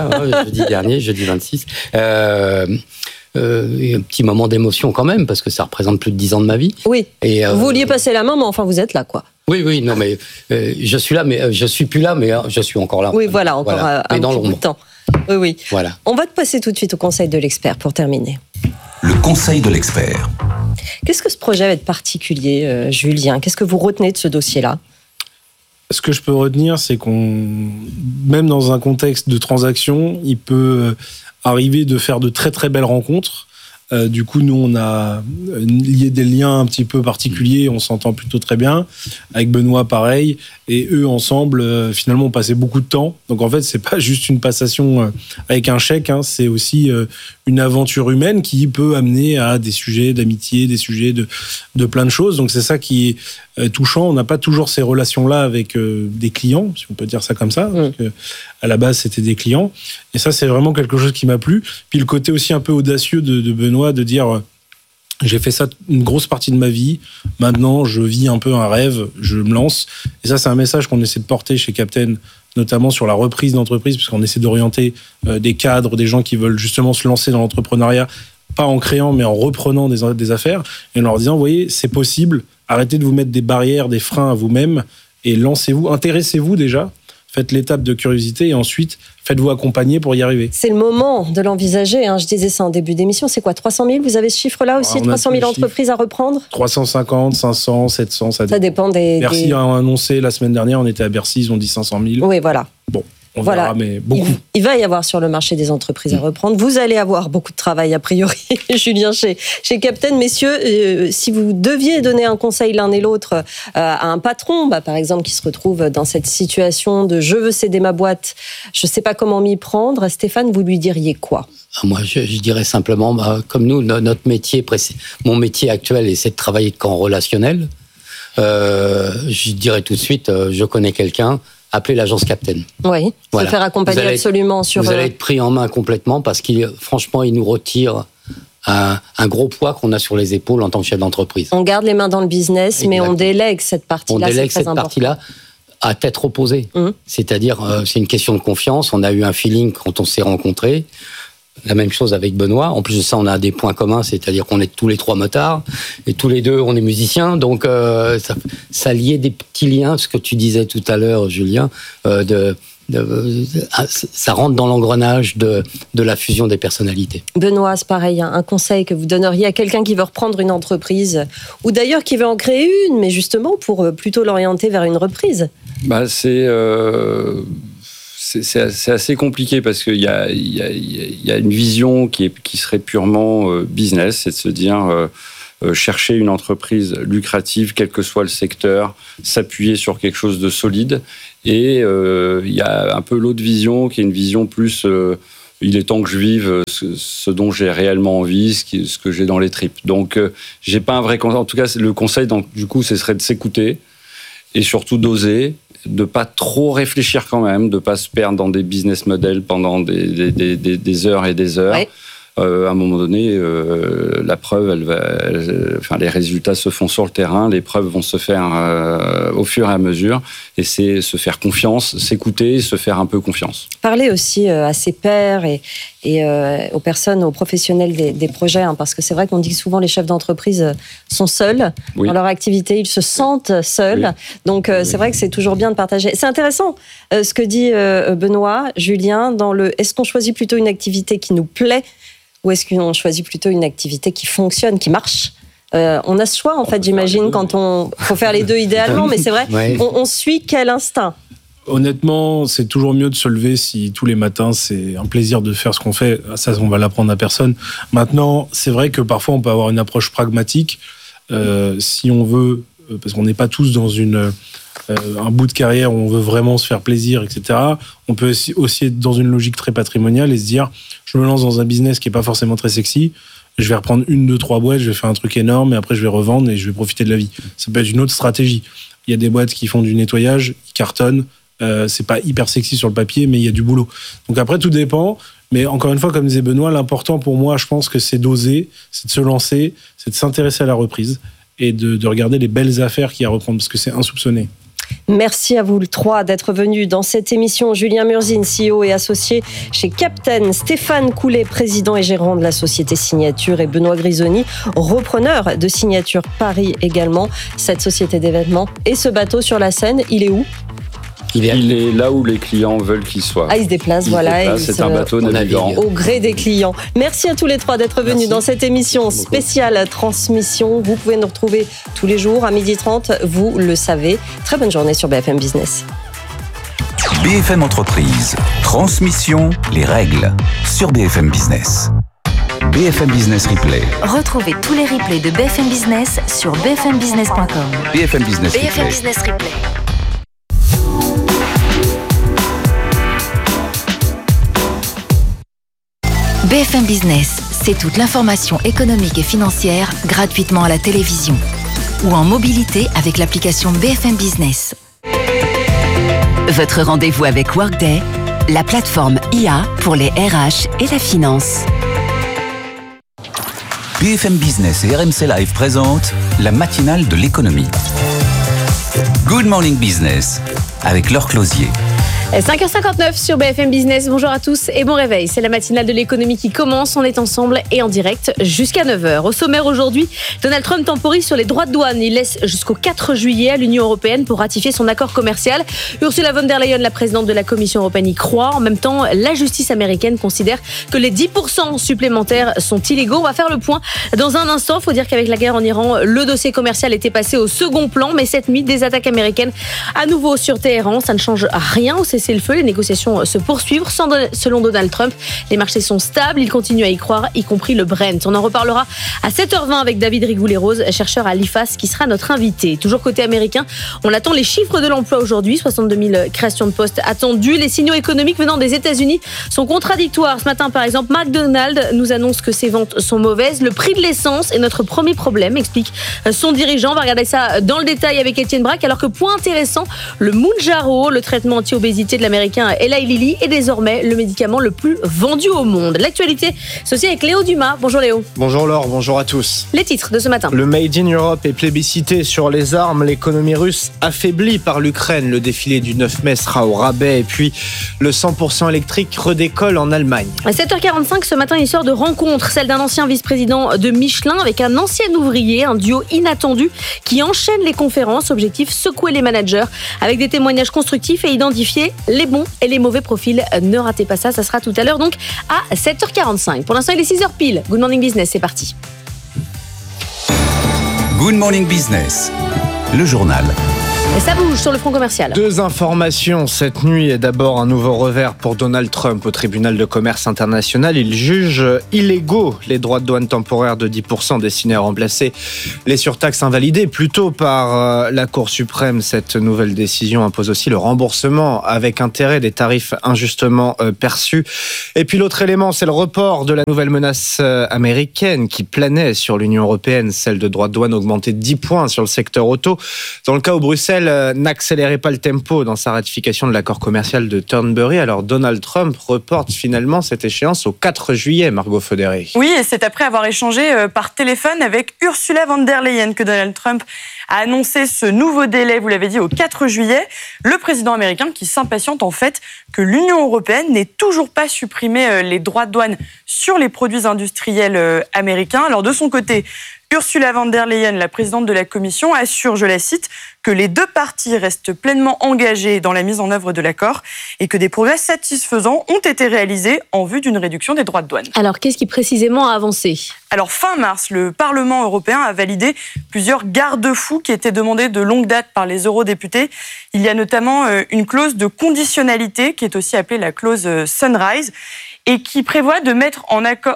Jeudi 26. Un petit moment d'émotion quand même, parce que ça représente plus de 10 ans de ma vie. Oui. Et vous vouliez passer la main, mais enfin vous êtes là, quoi. Oui, non, mais je suis là, mais je suis plus là, mais je suis encore là. Oui, voilà, encore un petit bout de temps. Oui. Voilà. On va te passer tout de suite au conseil de l'expert pour terminer. Le conseil de l'expert. Qu'est-ce que ce projet va être particulier, Julien ? Qu'est-ce que vous retenez de ce dossier-là ? Ce que je peux retenir, c'est même dans un contexte de transaction, il peut arriver de faire de très très belles rencontres. Du coup, nous, on a lié des liens un petit peu particuliers, on s'entend plutôt très bien. Avec Benoît, pareil. Et eux, ensemble, finalement, on passait beaucoup de temps. Donc, en fait, c'est pas juste une passation avec un chèque, c'est aussi une aventure humaine qui peut amener à des sujets d'amitié, des sujets de plein de choses. Donc, c'est ça qui est touchant. On n'a pas toujours ces relations-là avec des clients, si on peut dire ça comme ça. Parce que, à la base, c'était des clients. Et ça, c'est vraiment quelque chose qui m'a plu. Puis, le côté aussi un peu audacieux de Benoît, de dire... J'ai fait ça une grosse partie de ma vie. Maintenant, je vis un peu un rêve, je me lance. Et ça, c'est un message qu'on essaie de porter chez Captain, notamment sur la reprise d'entreprise, parce qu'on essaie d'orienter des cadres, des gens qui veulent justement se lancer dans l'entrepreneuriat, pas en créant, mais en reprenant des affaires, et en leur disant, vous voyez, c'est possible, arrêtez de vous mettre des barrières, des freins à vous-même, et lancez-vous, intéressez-vous déjà, faites l'étape de curiosité, et ensuite, faites-vous accompagner pour y arriver. C'est le moment de l'envisager. Je disais ça en début d'émission. C'est quoi, 300 000 ? Vous avez ce chiffre-là aussi, 300 000 entreprises à reprendre ? 350, 500, 700, ça dépend des... Bercy a annoncé la semaine dernière, on était à Bercy, ils ont dit 500 000. Oui, voilà. Bon. On verra, mais beaucoup. Il va y avoir sur le marché des entreprises à reprendre. Vous allez avoir beaucoup de travail, a priori, Julien, chez Captain. Messieurs, si vous deviez donner un conseil l'un et l'autre à un patron, par exemple, qui se retrouve dans cette situation de « je veux céder ma boîte, je ne sais pas comment m'y prendre », Stéphane, vous lui diriez quoi ? Moi, je dirais simplement, comme nous, notre métier, mon métier actuel, c'est de travailler qu'en relationnel. Je dirais tout de suite, je connais quelqu'un, appelez l'agence Captain. Oui, se faire accompagner absolument sur... Vous allez être pris en main complètement parce franchement, il nous retire un gros poids qu'on a sur les épaules en tant que chef d'entreprise. On garde les mains dans le business, mais on délègue cette partie-là. On délègue cette partie-là à tête reposée. C'est-à-dire, c'est une question de confiance. On a eu un feeling quand on s'est rencontrés. La même chose avec Benoît. En plus de ça, on a des points communs, c'est-à-dire qu'on est tous les trois motards et tous les deux, on est musiciens. Donc, ça liait des petits liens, ce que tu disais tout à l'heure, Julien, de ça rentre dans l'engrenage de la fusion des personnalités. Benoît, c'est pareil, un conseil que vous donneriez à quelqu'un qui veut reprendre une entreprise, ou d'ailleurs qui veut en créer une, mais justement pour plutôt l'orienter vers une reprise? C'est assez compliqué parce qu'il y a une vision qui serait purement business, c'est de se dire chercher une entreprise lucrative, quel que soit le secteur, s'appuyer sur quelque chose de solide. Et il y a un peu l'autre vision qui est une vision plus il est temps que je vive ce dont j'ai réellement envie, ce que j'ai dans les tripes. Donc j'ai pas un vrai conseil. En tout cas, le conseil, du coup, ce serait de s'écouter et surtout d'oser, de pas trop réfléchir quand même, de pas se perdre dans des business models pendant des heures et des heures. Ouais. À un moment donné, la preuve, les résultats se font sur le terrain, les preuves vont se faire au fur et à mesure, et c'est se faire confiance, s'écouter, se faire un peu confiance. Parler aussi à ses pairs et aux personnes, aux professionnels des projets, hein, parce que c'est vrai qu'on dit souvent les chefs d'entreprise sont seuls dans leur activité, ils se sentent seuls, donc c'est vrai que c'est toujours bien de partager. C'est intéressant ce que dit Benoît, Julien, dans est-ce qu'on choisit plutôt une activité qui nous plaît ou est-ce qu'on choisit plutôt une activité qui fonctionne, qui marche? On a ce choix, en fait, j'imagine, quand on... faut faire les deux idéalement, mais c'est vrai, on suit quel instinct? Honnêtement, c'est toujours mieux de se lever si tous les matins, c'est un plaisir de faire ce qu'on fait. Ça, on va l'apprendre à personne. Maintenant, c'est vrai que parfois, on peut avoir une approche pragmatique. Si on veut, parce qu'on n'est pas tous dans un bout de carrière où on veut vraiment se faire plaisir, etc. On peut aussi être dans une logique très patrimoniale et se dire, je me lance dans un business qui n'est pas forcément très sexy, je vais reprendre 1, 2, 3 boîtes, je vais faire un truc énorme et après je vais revendre et je vais profiter de la vie. Ça peut être une autre stratégie. Il y a des boîtes qui font du nettoyage, qui cartonnent, c'est pas hyper sexy sur le papier, mais il y a du boulot. Donc après, tout dépend. Mais encore une fois, comme disait Benoît, l'important pour moi, je pense que c'est d'oser, c'est de se lancer, c'est de s'intéresser à la reprise et de regarder les belles affaires qu'il y a à reprendre, parce que c'est insoupçonné. Merci à vous le 3 d'être venus dans cette émission. Julien Murzine, CEO et associé chez Captain, Stéphane Coulet, président et gérant de la société Signature, et Benoît Grisoni, repreneur de Signature Paris également. Cette société d'événements et ce bateau sur la Seine, il est où ? Il est là où les clients veulent qu'il soit. Ah, il se déplace, voilà. C'est un bateau navigant. Au gré des clients. Merci à tous les 3 d'être venus dans cette émission spéciale transmission. Vous pouvez nous retrouver tous les jours à 12h30, vous le savez. Très bonne journée sur BFM Business. BFM Entreprise, transmission, les règles, sur BFM Business. BFM Business Replay. Retrouvez tous les replays de BFM Business sur bfmbusiness.com. BFM Business Replay. BFM Business Replay. BFM Business, c'est toute l'information économique et financière gratuitement à la télévision ou en mobilité avec l'application BFM Business. Votre rendez-vous avec Workday, la plateforme IA pour les RH et la finance. BFM Business et RMC Live présentent la matinale de l'économie. Good Morning Business avec Laure Closier. 5h59 sur BFM Business. Bonjour à tous et bon réveil. C'est la matinale de l'économie qui commence. On est ensemble et en direct jusqu'à 9h. Au sommaire aujourd'hui, Donald Trump temporise sur les droits de douane. Il laisse jusqu'au 4 juillet à l'Union européenne pour ratifier son accord commercial. Ursula von der Leyen, la présidente de la Commission européenne, y croit. En même temps, la justice américaine considère que les 10% supplémentaires sont illégaux. On va faire le point dans un instant. Il faut dire qu'avec la guerre en Iran, le dossier commercial était passé au second plan. Mais cette nuit, des attaques américaines à nouveau sur Téhéran. Ça ne change rien au cessez-le-feu. Les négociations se poursuivent. Selon Donald Trump, les marchés sont stables. Il continue à y croire, y compris le Brent. On en reparlera à 7h20 avec David Rigoulet-Rose, chercheur à l'IFAS, qui sera notre invité. Toujours côté américain, on attend les chiffres de l'emploi aujourd'hui. 62 000 créations de postes attendues. Les signaux économiques venant des États-Unis sont contradictoires. Ce matin, par exemple, McDonald's nous annonce que ses ventes sont mauvaises. Le prix de l'essence est notre premier problème, explique son dirigeant. On va regarder ça dans le détail avec Étienne Braque. Alors que point intéressant, le Mounjaro, le traitement anti-obésité de l'américain Eli Lilly, est désormais le médicament le plus vendu au monde. L'actualité, c'est aussi avec Léo Dumas. Bonjour Léo. Bonjour Laure, bonjour à tous. Les titres de ce matin. Le Made in Europe est plébiscité sur les armes. L'économie russe affaiblie par l'Ukraine. Le défilé du 9 mai sera au rabais. Et puis, le 100% électrique redécolle en Allemagne. À 7h45, ce matin, une histoire de rencontre. Celle d'un ancien vice-président de Michelin avec un ancien ouvrier. Un duo inattendu qui enchaîne les conférences. Objectif, secouer les managers avec des témoignages constructifs et identifier les bons et les mauvais profils. Ne ratez pas ça, ça sera tout à l'heure, donc à 7h45. Pour l'instant, il est 6h pile. Good Morning Business, c'est parti. Good Morning Business, le journal. Et ça bouge sur le front commercial. Deux informations cette nuit. Et d'abord, un nouveau revers pour Donald Trump au tribunal de commerce international. Il juge illégaux les droits de douane temporaires de 10% destinés à remplacer les surtaxes invalidées plus tôt par la Cour suprême. Cette nouvelle décision impose aussi le remboursement avec intérêt des tarifs injustement perçus. Et puis l'autre élément, c'est le report de la nouvelle menace américaine qui planait sur l'Union européenne, celle de droits de douane augmentés de 10 points sur le secteur auto. Dans le cas où Bruxelles n'accélérait pas le tempo dans sa ratification de l'accord commercial de Turnberry, alors Donald Trump reporte finalement cette échéance au 4 juillet, Margot Fodéré. Oui, et c'est après avoir échangé par téléphone avec Ursula von der Leyen que Donald Trump a annoncé ce nouveau délai, vous l'avez dit, au 4 juillet. Le président américain qui s'impatiente en fait que l'Union européenne n'ait toujours pas supprimé les droits de douane sur les produits industriels américains. Alors de son côté, Ursula von der Leyen, la présidente de la Commission, assure, je la cite, que les deux parties restent pleinement engagées dans la mise en œuvre de l'accord et que des progrès satisfaisants ont été réalisés en vue d'une réduction des droits de douane. Alors, qu'est-ce qui précisément a avancé ? Alors, fin mars, le Parlement européen a validé plusieurs garde-fous qui étaient demandés de longue date par les eurodéputés. Il y a notamment une clause de conditionnalité qui est aussi appelée la clause Sunrise, et qui prévoit de mettre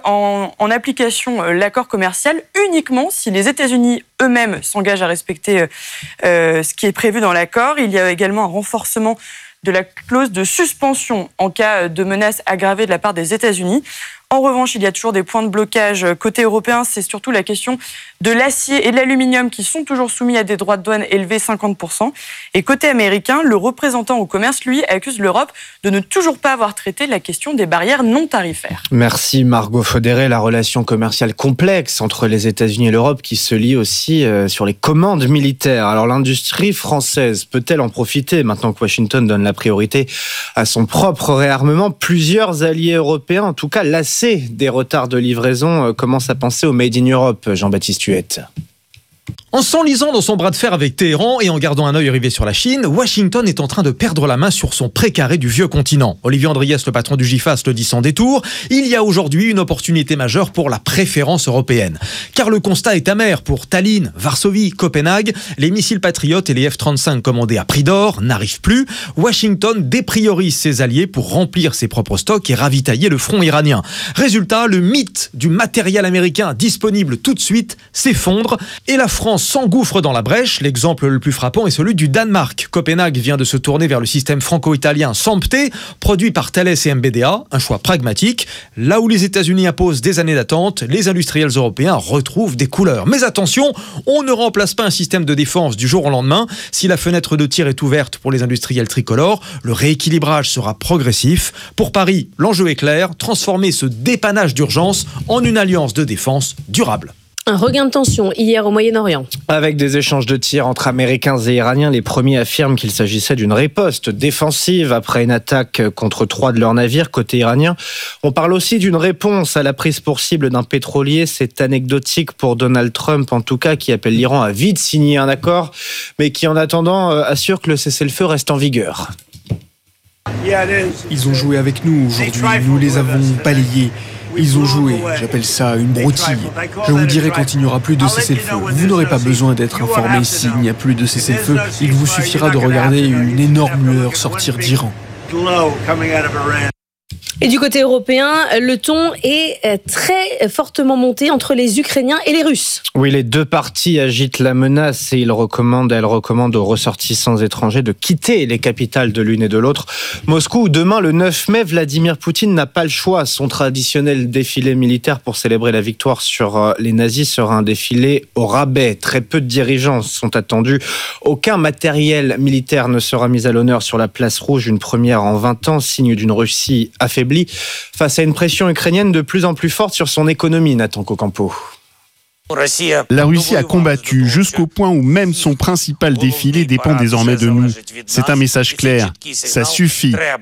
en application l'accord commercial uniquement si les États-Unis eux-mêmes s'engagent à respecter ce qui est prévu dans l'accord. Il y a également un renforcement de la clause de suspension en cas de menace aggravée de la part des États-Unis. En revanche, il y a toujours des points de blocage côté européen. C'est surtout la question de l'acier et de l'aluminium qui sont toujours soumis à des droits de douane élevés 50%. Et côté américain, le représentant au commerce, lui, accuse l'Europe de ne toujours pas avoir traité la question des barrières non tarifaires. Merci Margot Fodéré. La relation commerciale complexe entre les États-Unis et l'Europe qui se lie aussi sur les commandes militaires. Alors l'industrie française peut-elle en profiter maintenant que Washington donne la priorité à son propre réarmement ? Plusieurs alliés européens, en tout cas lassés des retards de livraison, commencent à penser au Made in Europe. Jean-Baptiste Huette. En s'enlisant dans son bras de fer avec Téhéran et en gardant un œil rivé sur la Chine, Washington est en train de perdre la main sur son précaré du vieux continent. Olivier Andriès, le patron du GIFAS, le dit sans détour. Il y a aujourd'hui une opportunité majeure pour la préférence européenne. Car le constat est amer pour Tallinn, Varsovie, Copenhague. Les missiles patriotes et les F-35 commandés à prix d'or n'arrivent plus. Washington dépriorise ses alliés pour remplir ses propres stocks et ravitailler le front iranien. Résultat, le mythe du matériel américain disponible tout de suite s'effondre et la France s'engouffre dans la brèche. L'exemple le plus frappant est celui du Danemark. Copenhague vient de se tourner vers le système franco-italien SAMPTE, produit par Thales et MBDA, un choix pragmatique. Là où les États-Unis imposent des années d'attente, les industriels européens retrouvent des couleurs. Mais attention, on ne remplace pas un système de défense du jour au lendemain. Si la fenêtre de tir est ouverte pour les industriels tricolores, le rééquilibrage sera progressif. Pour Paris, l'enjeu est clair, transformer ce dépannage d'urgence en une alliance de défense durable. Un regain de tension hier au Moyen-Orient. Avec des échanges de tirs entre Américains et Iraniens, les premiers affirment qu'il s'agissait d'une riposte défensive après une attaque contre 3 de leurs navires côté iranien. On parle aussi d'une réponse à la prise pour cible d'un pétrolier. C'est anecdotique pour Donald Trump, en tout cas, qui appelle l'Iran à vite signer un accord, mais qui en attendant assure que le cessez-le-feu reste en vigueur. Ils ont joué avec nous aujourd'hui, nous les avons balayés. Ils ont joué, j'appelle ça une broutille. Je vous dirai quand il n'y aura plus de cessez-le-feu. Vous n'aurez pas besoin d'être informé s'il n'y a plus de cessez-le-feu. Il vous suffira de regarder une énorme lueur sortir d'Iran. Et du côté européen, le ton est très fortement monté entre les Ukrainiens et les Russes. Oui, les deux parties agitent la menace et elles recommandent aux ressortissants étrangers de quitter les capitales de l'une et de l'autre. Moscou, demain le 9 mai, Vladimir Poutine n'a pas le choix. Son traditionnel défilé militaire pour célébrer la victoire sur les nazis sera un défilé au rabais. Très peu de dirigeants sont attendus. Aucun matériel militaire ne sera mis à l'honneur sur la place rouge, une première en 20 ans, signe d'une Russie affaiblie face à une pression ukrainienne de plus en plus forte sur son économie, Nathan Cocampo. La Russie a combattu jusqu'au point où même son principal défilé dépend désormais de nous. C'est un message clair. Ça suffit.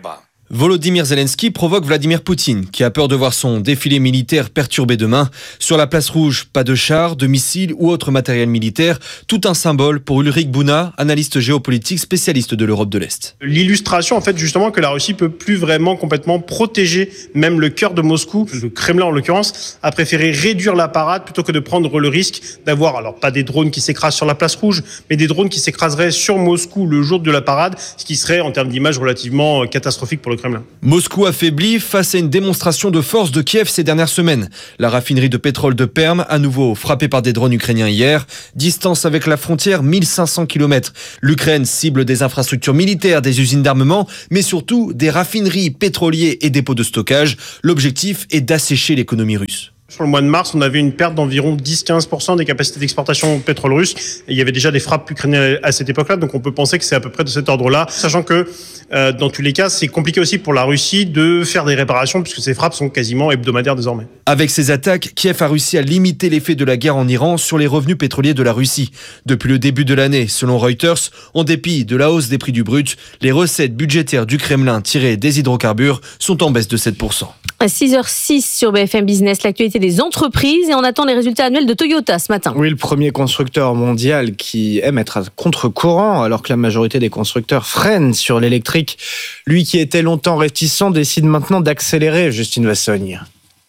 Volodymyr Zelensky provoque Vladimir Poutine, qui a peur de voir son défilé militaire perturbé demain. Sur la place rouge, pas de chars, de missiles ou autre matériel militaire. Tout un symbole pour Ulrich Bouna, analyste géopolitique spécialiste de l'Europe de l'Est. L'illustration, en fait, justement, que la Russie peut plus vraiment complètement protéger même le cœur de Moscou. Le Kremlin, en l'occurrence, a préféré réduire la parade plutôt que de prendre le risque d'avoir, alors pas des drones qui s'écrasent sur la place rouge, mais des drones qui s'écraseraient sur Moscou le jour de la parade, ce qui serait, en termes d'image, relativement catastrophique pour le Kremlin. Moscou affaibli face à une démonstration de force de Kiev ces dernières semaines. La raffinerie de pétrole de Perm, à nouveau frappée par des drones ukrainiens hier. Distance avec la frontière, 1500 km. L'Ukraine cible des infrastructures militaires, des usines d'armement, mais surtout des raffineries, pétroliers et dépôts de stockage. L'objectif est d'assécher l'économie russe. Sur le mois de mars, on avait une perte d'environ 10-15% des capacités d'exportation de pétrole russe. Et il y avait déjà des frappes ukrainiennes à cette époque-là, donc on peut penser que c'est à peu près de cet ordre-là. Sachant que, dans tous les cas, c'est compliqué aussi pour la Russie de faire des réparations, puisque ces frappes sont quasiment hebdomadaires désormais. Avec ces attaques, Kiev a réussi à limiter l'effet de la guerre en Iran sur les revenus pétroliers de la Russie. Depuis le début de l'année, selon Reuters, en dépit de la hausse des prix du brut, les recettes budgétaires du Kremlin tirées des hydrocarbures sont en baisse de 7%. À 6h06 sur BFM Business, l'actualité des entreprises et on attend les résultats annuels de Toyota ce matin. Oui, le premier constructeur mondial qui aime être à contre-courant alors que la majorité des constructeurs freinent sur l'électrique. Lui qui était longtemps réticent décide maintenant d'accélérer, Justine Vassogne.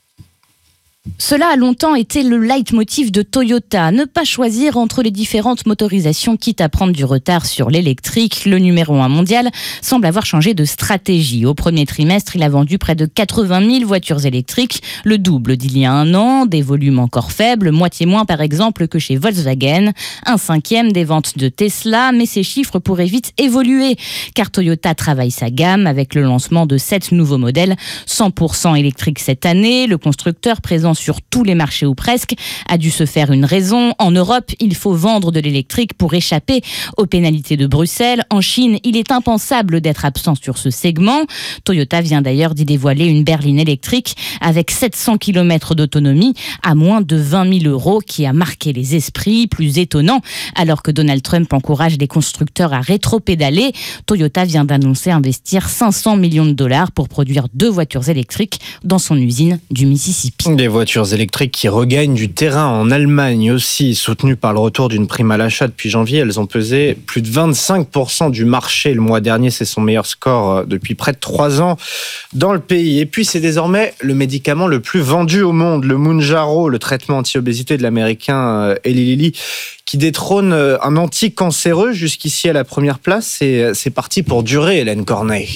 Cela a longtemps été le leitmotiv de Toyota, ne pas choisir entre les différentes motorisations quitte à prendre du retard sur l'électrique. Le numéro 1 mondial semble avoir changé de stratégie. Au premier trimestre, il a vendu près de 80 000 voitures électriques, le double d'il y a un an, des volumes encore faibles, moitié moins par exemple que chez Volkswagen, 1/5 des ventes de Tesla, mais ces chiffres pourraient vite évoluer, car Toyota travaille sa gamme avec le lancement de 7 nouveaux modèles 100% électriques cette année. Le constructeur présent sur tous les marchés ou presque, a dû se faire une raison. En Europe, il faut vendre de l'électrique pour échapper aux pénalités de Bruxelles. En Chine, il est impensable d'être absent sur ce segment. Toyota vient d'ailleurs d'y dévoiler une berline électrique avec 700 km d'autonomie à moins de 20 000 € qui a marqué les esprits. Plus étonnant, alors que Donald Trump encourage les constructeurs à rétro-pédaler, Toyota vient d'annoncer investir 500 millions de dollars pour produire 2 voitures électriques dans son usine du Mississippi. Des voitures électriques qui regagnent du terrain en Allemagne aussi, soutenues par le retour d'une prime à l'achat depuis janvier. Elles ont pesé plus de 25% du marché le mois dernier. C'est son meilleur score depuis près de 3 ans dans le pays. Et puis c'est désormais le médicament le plus vendu au monde, le Mounjaro, le traitement anti-obésité de l'américain Eli Lilly, qui détrône un anticancéreux jusqu'ici à la première place. Et c'est parti pour durer, Hélène Corneille.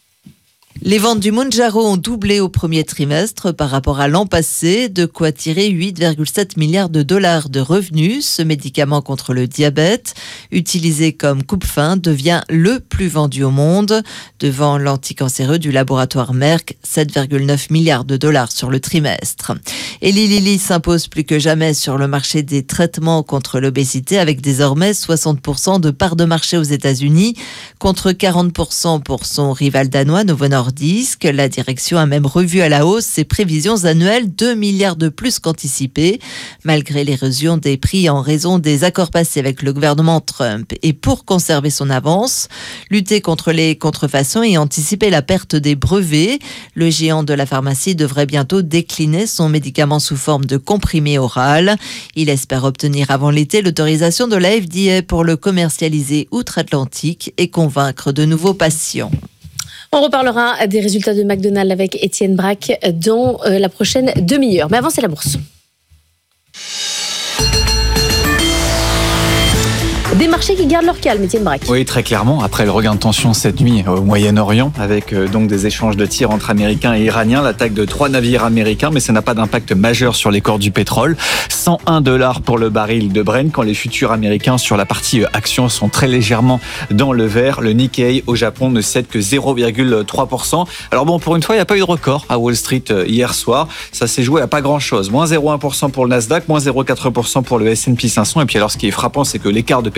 Les ventes du Mounjaro ont doublé au premier trimestre par rapport à l'an passé, de quoi tirer 8,7 milliards de dollars de revenus. Ce médicament contre le diabète, utilisé comme coupe-faim, devient le plus vendu au monde, devant l'anticancéreux du laboratoire Merck, 7,9 milliards de dollars sur le trimestre. Eli Lilly s'impose plus que jamais sur le marché des traitements contre l'obésité, avec désormais 60% de part de marché aux États-Unis, contre 40% pour son rival danois Novo Nordisk. La direction a même revu à la hausse ses prévisions annuelles, 2 milliards de plus qu'anticipé, malgré l'érosion des prix en raison des accords passés avec le gouvernement Trump. Et pour conserver son avance, lutter contre les contrefaçons et anticiper la perte des brevets, le géant de la pharmacie devrait bientôt décliner son médicament sous forme de comprimé oral. Il espère obtenir avant l'été l'autorisation de la FDA pour le commercialiser outre-Atlantique et convaincre de nouveaux patients. On reparlera des résultats de McDonald's avec Étienne Braque dans la prochaine demi-heure. Mais avant, c'est la bourse. Des marchés qui gardent leur calme, Étienne Braque. Oui, très clairement. Après le regain de tension cette nuit au Moyen-Orient, avec donc des échanges de tirs entre Américains et Iraniens, l'attaque de 3 navires américains, mais ça n'a pas d'impact majeur sur les cours du pétrole. 101 $ pour le baril de Brent, quand les futurs américains sur la partie actions sont très légèrement dans le vert. Le Nikkei au Japon ne cède que 0,3%. Alors bon, pour une fois, il n'y a pas eu de record à Wall Street hier soir. Ça s'est joué à pas grand-chose. Moins 0,1% pour le Nasdaq, moins 0,4% pour le S&P 500. Et puis alors, ce qui est frappant, c'est que l'écart de performance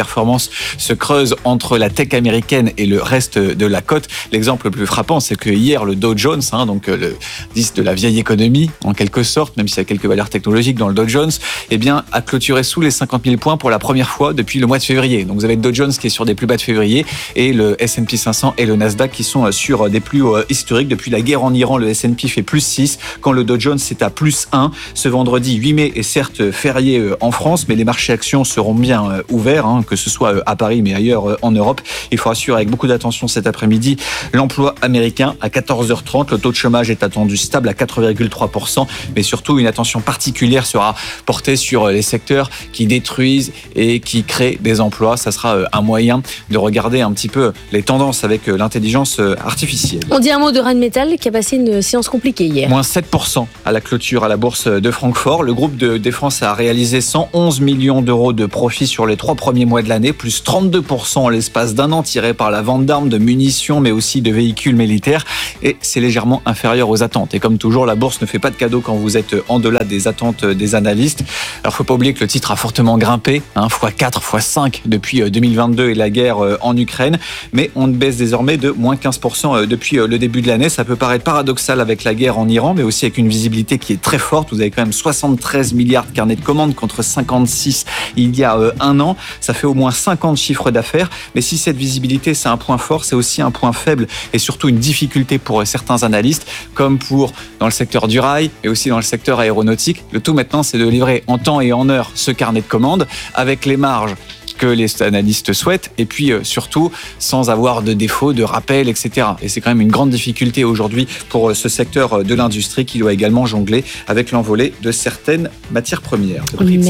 performance se creuse entre la tech américaine et le reste de la cote. L'exemple le plus frappant, c'est que hier, le Dow Jones, donc le indice de la vieille économie, en quelque sorte, même s'il y a quelques valeurs technologiques dans le Dow Jones, a clôturé sous les 50 000 points pour la première fois depuis le mois de février. Donc vous avez le Dow Jones qui est sur des plus bas de février et le S&P 500 et le Nasdaq qui sont sur des plus hauts historiques. Depuis la guerre en Iran, le S&P fait plus 6, quand le Dow Jones est à plus 1. Ce vendredi 8 mai est certes férié en France, mais les marchés actions seront bien ouverts, que ce soit à Paris mais ailleurs en Europe. Il faudra suivre avec beaucoup d'attention cet après-midi l'emploi américain à 14h30. Le taux de chômage est attendu stable à 4,3%, mais surtout une attention particulière sera portée sur les secteurs qui détruisent et qui créent des emplois. Ça sera un moyen de regarder un petit peu les tendances avec l'intelligence artificielle. On dit un mot de Rheinmetall qui a passé une séance compliquée hier. Moins 7% à la clôture à la bourse de Francfort. Le groupe de défense a réalisé 111 millions d'euros de profit sur les 3 premiers mois de l'année, plus 32% en l'espace d'un an, tiré par la vente d'armes, de munitions, mais aussi de véhicules militaires. Et c'est légèrement inférieur aux attentes. Et comme toujours, la bourse ne fait pas de cadeaux quand vous êtes en delà des attentes des analystes. Alors, faut pas oublier que le titre a fortement grimpé, x4, x5 depuis 2022 et la guerre en Ukraine. Mais on baisse désormais de moins 15% depuis le début de l'année. Ça peut paraître paradoxal avec la guerre en Iran, mais aussi avec une visibilité qui est très forte. Vous avez quand même 73 milliards de carnets de commandes contre 56 il y a un an. Ça fait au moins 50 chiffres d'affaires. Mais si cette visibilité, c'est un point fort, c'est aussi un point faible et surtout une difficulté pour certains analystes, comme dans le secteur du rail et aussi dans le secteur aéronautique. Le tout maintenant, c'est de livrer en temps et en heure ce carnet de commandes avec les marges que les analystes souhaitent et puis surtout sans avoir de défauts, de rappels, etc. Et c'est quand même une grande difficulté aujourd'hui pour ce secteur de l'industrie qui doit également jongler avec l'envolée de certaines matières premières,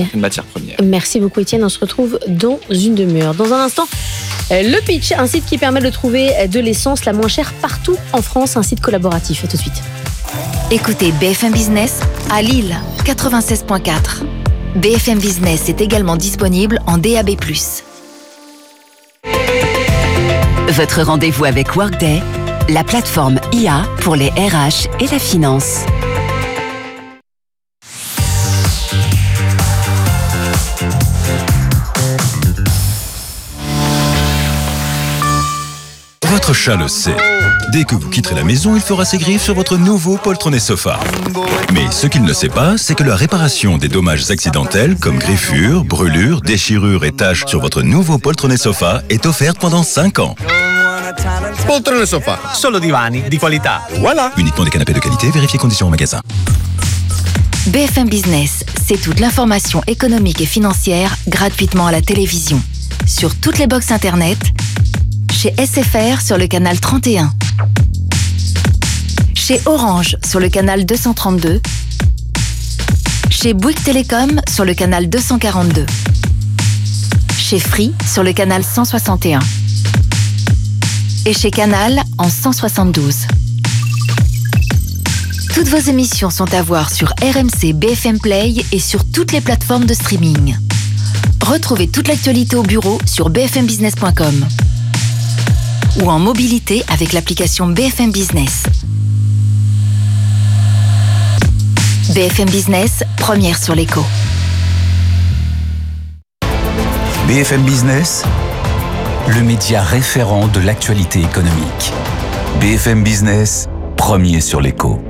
Merci beaucoup Étienne, on se retrouve dans une demi-heure. Dans un instant, le Pitch, un site qui permet de trouver de l'essence la moins chère partout en France, un site collaboratif. À tout de suite. Écoutez BFM Business à Lille, 96.4. BFM Business est également disponible en DAB+. Votre rendez-vous avec Workday, la plateforme IA pour les RH et la finance. Votre chat le sait. Dès que vous quitterez la maison, il fera ses griffes sur votre nouveau poltronné sofa. Mais ce qu'il ne sait pas, c'est que la réparation des dommages accidentels comme griffures, brûlures, déchirures et taches sur votre nouveau poltronné sofa est offerte pendant 5 ans. Poltrone sofa, solo divani di qualità. Voilà. Uniquement des canapés de qualité, vérifiez conditions au magasin. BFM Business, c'est toute l'information économique et financière gratuitement à la télévision. Sur toutes les box internet, chez SFR sur le canal 31, chez Orange sur le canal 232, chez Bouygues Télécom sur le canal 242, chez Free sur le canal 161 et chez Canal en 172. Toutes vos émissions sont à voir sur RMC BFM Play et sur toutes les plateformes de streaming. Retrouvez toute l'actualité au bureau sur bfmbusiness.com ou en mobilité avec l'application BFM Business. BFM Business, première sur l'écho. BFM Business, le média référent de l'actualité économique. BFM Business, premier sur l'écho.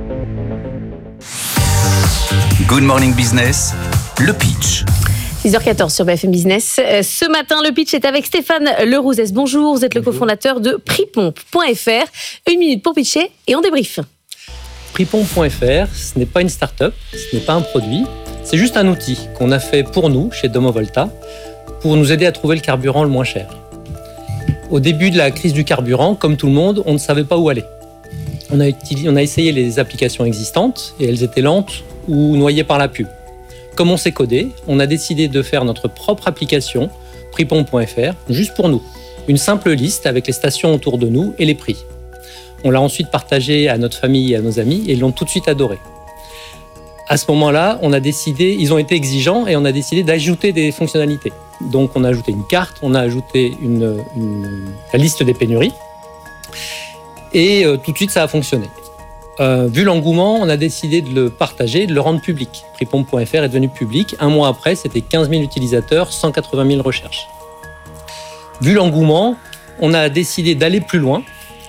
Good Morning Business, le pitch. 6h14 sur BFM Business. Ce matin, le pitch est avec Stéphane Lerouzès. Bonjour, vous êtes le cofondateur de Pripompe.fr. 1 minute pour pitcher et on débrief. Pripompe.fr, ce n'est pas une start-up, ce n'est pas un produit, c'est juste un outil qu'on a fait pour nous, chez Domovolta, pour nous aider à trouver le carburant le moins cher. Au début de la crise du carburant, comme tout le monde, on ne savait pas où aller. On a essayé les applications existantes et elles étaient lentes ou noyées par la pub. Comme on s'est codé, on a décidé de faire notre propre application, Pripompe.fr, juste pour nous. Une simple liste avec les stations autour de nous et les prix. On l'a ensuite partagé à notre famille et à nos amis et ils l'ont tout de suite adoré. À ce moment-là, ils ont été exigeants et on a décidé d'ajouter des fonctionnalités. Donc on a ajouté une carte, on a ajouté la liste des pénuries et tout de suite ça a fonctionné. Vu l'engouement, on a décidé de le partager, de le rendre public. Pripompe.fr est devenu public. 1 mois après, c'était 15 000 utilisateurs, 180 000 recherches. vu l'engouement, on a décidé d'aller plus loin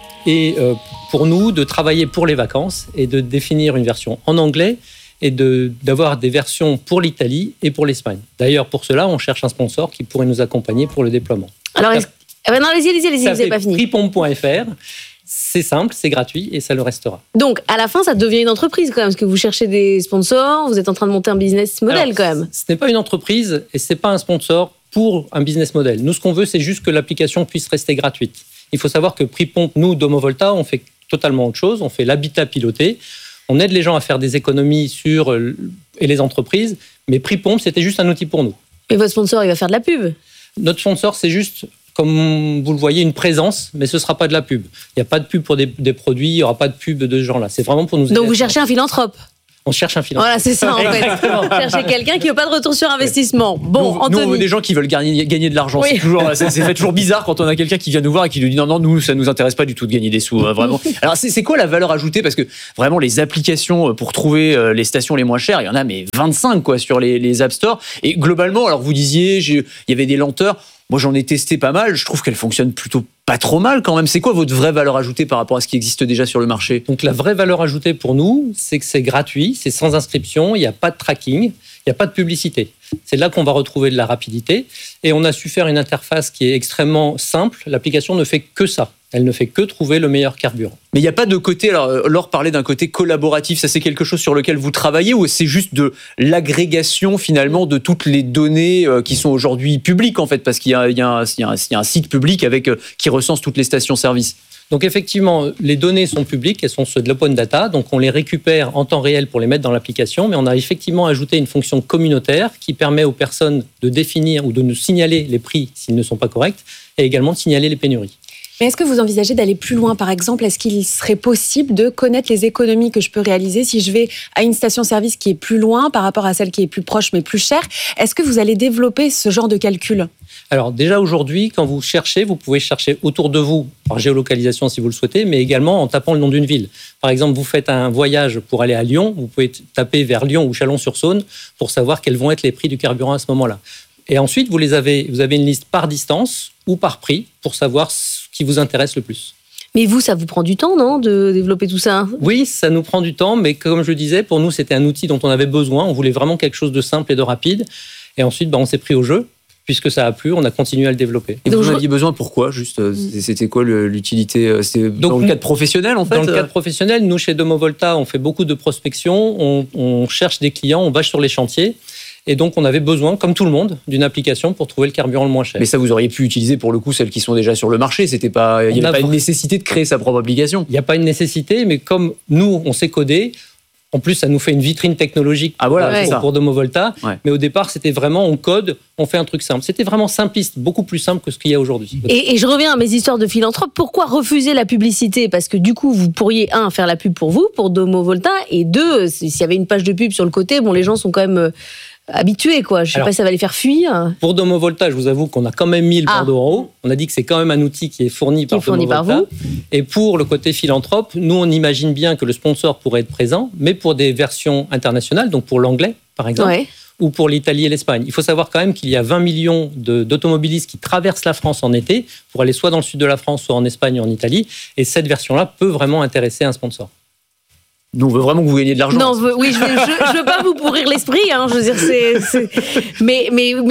et pour nous de travailler pour les vacances et de définir une version en anglais et d'avoir des versions pour l'Italie et pour l'Espagne. D'ailleurs, pour cela, on cherche un sponsor qui pourrait nous accompagner pour le déploiement. Alors, non, allez-y, vous n'avez pas fini. Pripompe.fr, c'est simple, c'est gratuit et ça le restera. Donc, à la fin, ça devient une entreprise quand même, parce que vous cherchez des sponsors, vous êtes en train de monter un business model quand même. Ce n'est pas une entreprise et ce n'est pas un sponsor pour un business model. Nous, ce qu'on veut, c'est juste que l'application puisse rester gratuite. Il faut savoir que Pripompe, nous, Domovolta, on fait totalement autre chose. On fait l'habitat piloté. On aide les gens à faire des économies et les entreprises. Mais Pripompe, c'était juste un outil pour nous. Et votre sponsor, il va faire de la pub? Notre sponsor, c'est juste, comme vous le voyez, une présence, mais ce ne sera pas de la pub. Il n'y a pas de pub pour des produits, il n'y aura pas de pub de ce genre-là. C'est vraiment pour nous aider. Donc vous cherchez un philanthrope? On cherche un philanthrope. Voilà, c'est ça en fait. Chercher quelqu'un qui n'a pas de retour sur investissement. Bon, nous, Anthony. on veut des gens qui veulent gagner de l'argent. Oui. C'est fait toujours bizarre quand on a quelqu'un qui vient nous voir et qui nous dit non, nous, ça nous intéresse pas du tout de gagner des sous, vraiment. Alors, c'est quoi la valeur ajoutée? Parce que vraiment, les applications pour trouver les stations les moins chères, il y en a mais 25 quoi, sur les App Store. Et globalement, alors vous disiez, il y avait des lenteurs. Moi, j'en ai testé pas mal. Je trouve qu'elles fonctionnent plutôt pas trop mal quand même. C'est quoi votre vraie valeur ajoutée par rapport à ce qui existe déjà sur le marché? Donc, la vraie valeur ajoutée pour nous, c'est que c'est gratuit, c'est sans inscription, il n'y a pas de tracking, il n'y a pas de publicité. C'est là qu'on va retrouver de la rapidité. Et on a su faire une interface qui est extrêmement simple. L'application ne fait que ça. Elle ne fait que trouver le meilleur carburant. Mais il n'y a pas de côté, alors Laure parlait d'un côté collaboratif, ça c'est quelque chose sur lequel vous travaillez ou c'est juste de l'agrégation finalement de toutes les données qui sont aujourd'hui publiques en fait, parce qu'il y a un site public qui recense toutes les stations-service. Donc effectivement, les données sont publiques, elles sont ceux de l'open data, donc on les récupère en temps réel pour les mettre dans l'application, mais on a effectivement ajouté une fonction communautaire qui permet aux personnes de définir ou de nous signaler les prix s'ils ne sont pas corrects et également de signaler les pénuries. Mais est-ce que vous envisagez d'aller plus loin, par exemple? Est-ce qu'il serait possible de connaître les économies que je peux réaliser si je vais à une station-service qui est plus loin par rapport à celle qui est plus proche mais plus chère? Est-ce que vous allez développer ce genre de calcul? Alors déjà aujourd'hui, quand vous cherchez, vous pouvez chercher autour de vous, par géolocalisation si vous le souhaitez, mais également en tapant le nom d'une ville. Par exemple, vous faites un voyage pour aller à Lyon, vous pouvez taper vers Lyon ou Chalon-sur-Saône pour savoir quels vont être les prix du carburant à ce moment-là. Et ensuite, vous avez une liste par distance ou par prix pour savoir ce qui vous intéresse le plus. Mais vous, ça vous prend du temps, non, de développer tout ça? Oui, ça nous prend du temps, mais comme je disais, pour nous, c'était un outil dont on avait besoin. On voulait vraiment quelque chose de simple et de rapide. Et ensuite, on s'est pris au jeu. Puisque ça a plu, on a continué à le développer. Et vous en aviez besoin pourquoi? Juste, c'était quoi l'utilité? C'était dans le cadre professionnel en fait? Dans le cadre professionnel, nous chez Domovolta, on fait beaucoup de prospection, on cherche des clients, on va sur les chantiers. Et donc, on avait besoin, comme tout le monde, d'une application pour trouver le carburant le moins cher. Mais ça, vous auriez pu utiliser pour le coup celles qui sont déjà sur le marché. Il n'y avait pas une nécessité de créer sa propre application. Il n'y a pas une nécessité, mais comme nous, on sait coder, en plus, ça nous fait une vitrine technologique pour Domovolta. Ouais. Mais au départ, c'était vraiment, on code, on fait un truc simple. C'était vraiment simpliste, beaucoup plus simple que ce qu'il y a aujourd'hui. Et je reviens à mes histoires de philanthrope. Pourquoi refuser la publicité? Parce que du coup, vous pourriez, faire la pub pour vous, pour Domovolta, et deux, s'il y avait une page de pub sur le côté, les gens sont quand même habitués, quoi. Je sais pas si ça va les faire fuir. Pour Domovolta, je vous avoue qu'on a quand même mis le bandeau en haut. On a dit que c'est quand même un outil qui est fourni par Domovolta. Et pour le côté philanthrope, nous, on imagine bien que le sponsor pourrait être présent, mais pour des versions internationales, donc pour l'anglais, par exemple, ou pour l'Italie et l'Espagne. Il faut savoir quand même qu'il y a 20 millions d'automobilistes qui traversent la France en été pour aller soit dans le sud de la France, soit en Espagne ou en Italie. Et cette version-là peut vraiment intéresser un sponsor. Nous, on veut vraiment que vous gagniez de l'argent. Non, je veux pas vous pourrir l'esprit. Je veux dire, mais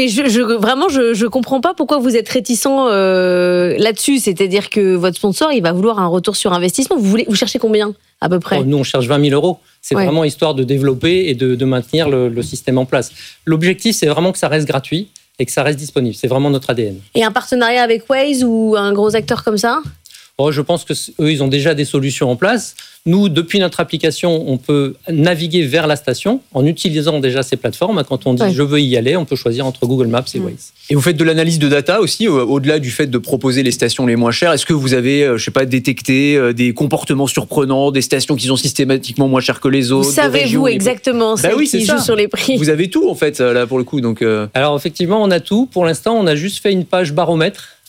je comprends pas pourquoi vous êtes réticent là-dessus. C'est-à-dire que votre sponsor, il va vouloir un retour sur investissement. Vous cherchez combien à peu près? Nous, on cherche 20 000 €. C'est vraiment histoire de développer et de maintenir le système en place. L'objectif, c'est vraiment que ça reste gratuit et que ça reste disponible. C'est vraiment notre ADN. Et un partenariat avec Waze ou un gros acteur comme ça? Je pense qu'eux, ils ont déjà des solutions en place. Nous, depuis notre application, on peut naviguer vers la station en utilisant déjà ces plateformes. Quand on dit « je veux y aller », on peut choisir entre Google Maps et Waze. Et vous faites de l'analyse de data aussi, au-delà du fait de proposer les stations les moins chères. Est-ce que vous avez, détecté des comportements surprenants, des stations qui sont systématiquement moins chères que les autres? Vous savez-vous exactement celles qui jouent sur les prix? Vous avez tout, en fait, là, pour le coup. Donc, Alors, effectivement, on a tout. Pour l'instant, on a juste fait une page baromètre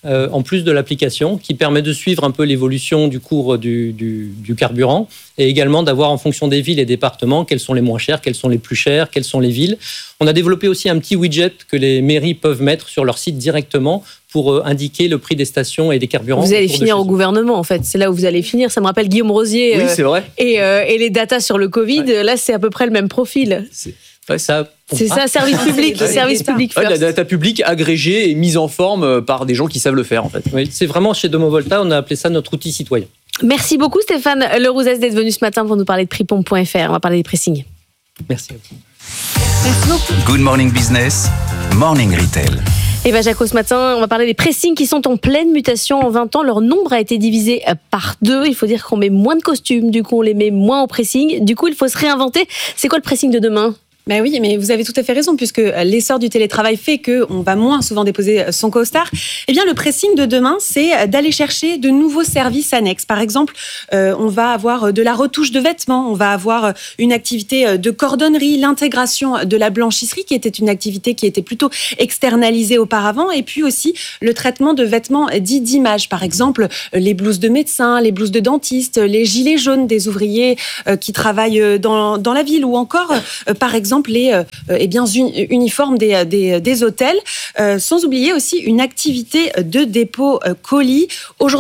en plus de l'application, qui permet de suivre un peu l'évolution du cours du carburant et également d'avoir en fonction des villes et départements quels sont les moins chers, quels sont les plus chers, quelles sont les villes. On a développé aussi un petit widget que les mairies peuvent mettre sur leur site directement pour indiquer le prix des stations et des carburants. Vous allez finir au gouvernement, en fait. C'est là où vous allez finir. Ça me rappelle Guillaume Rosier oui, c'est vrai. Et les datas sur le Covid. Ouais. Là, c'est à peu près le même profil. Ouais, c'est ça, service public. Service public first. La data publique agrégée et mise en forme par des gens qui savent le faire, en fait. Oui, c'est vraiment chez Domovolta, on a appelé ça notre outil citoyen. Merci beaucoup, Stéphane Lerouzès, d'être venu ce matin pour nous parler de prix.fr. On va parler des pressings. Merci. Merci beaucoup. Good Morning Business, Morning Retail. Eva Jaco, ce matin, on va parler des pressings qui sont en pleine mutation. En 20 ans, leur nombre a été divisé par 2. Il faut dire qu'on met moins de costumes, du coup on les met moins au pressing. Du coup, il faut se réinventer. C'est quoi le pressing de demain ? Ben oui, mais vous avez tout à fait raison, puisque l'essor du télétravail fait qu'on va moins souvent déposer son costard. Eh bien, le pressing de demain, c'est d'aller chercher de nouveaux services annexes. Par exemple, on va avoir de la retouche de vêtements, on va avoir une activité de cordonnerie, l'intégration de la blanchisserie, qui était une activité qui était plutôt externalisée auparavant, et puis aussi le traitement de vêtements dits d'image. Par exemple, les blouses de médecins, les blouses de dentistes, les gilets jaunes des ouvriers qui travaillent dans la ville, ou encore, par exemple, les uniformes des hôtels, sans oublier aussi une activité de dépôt colis. Aujourd'hui,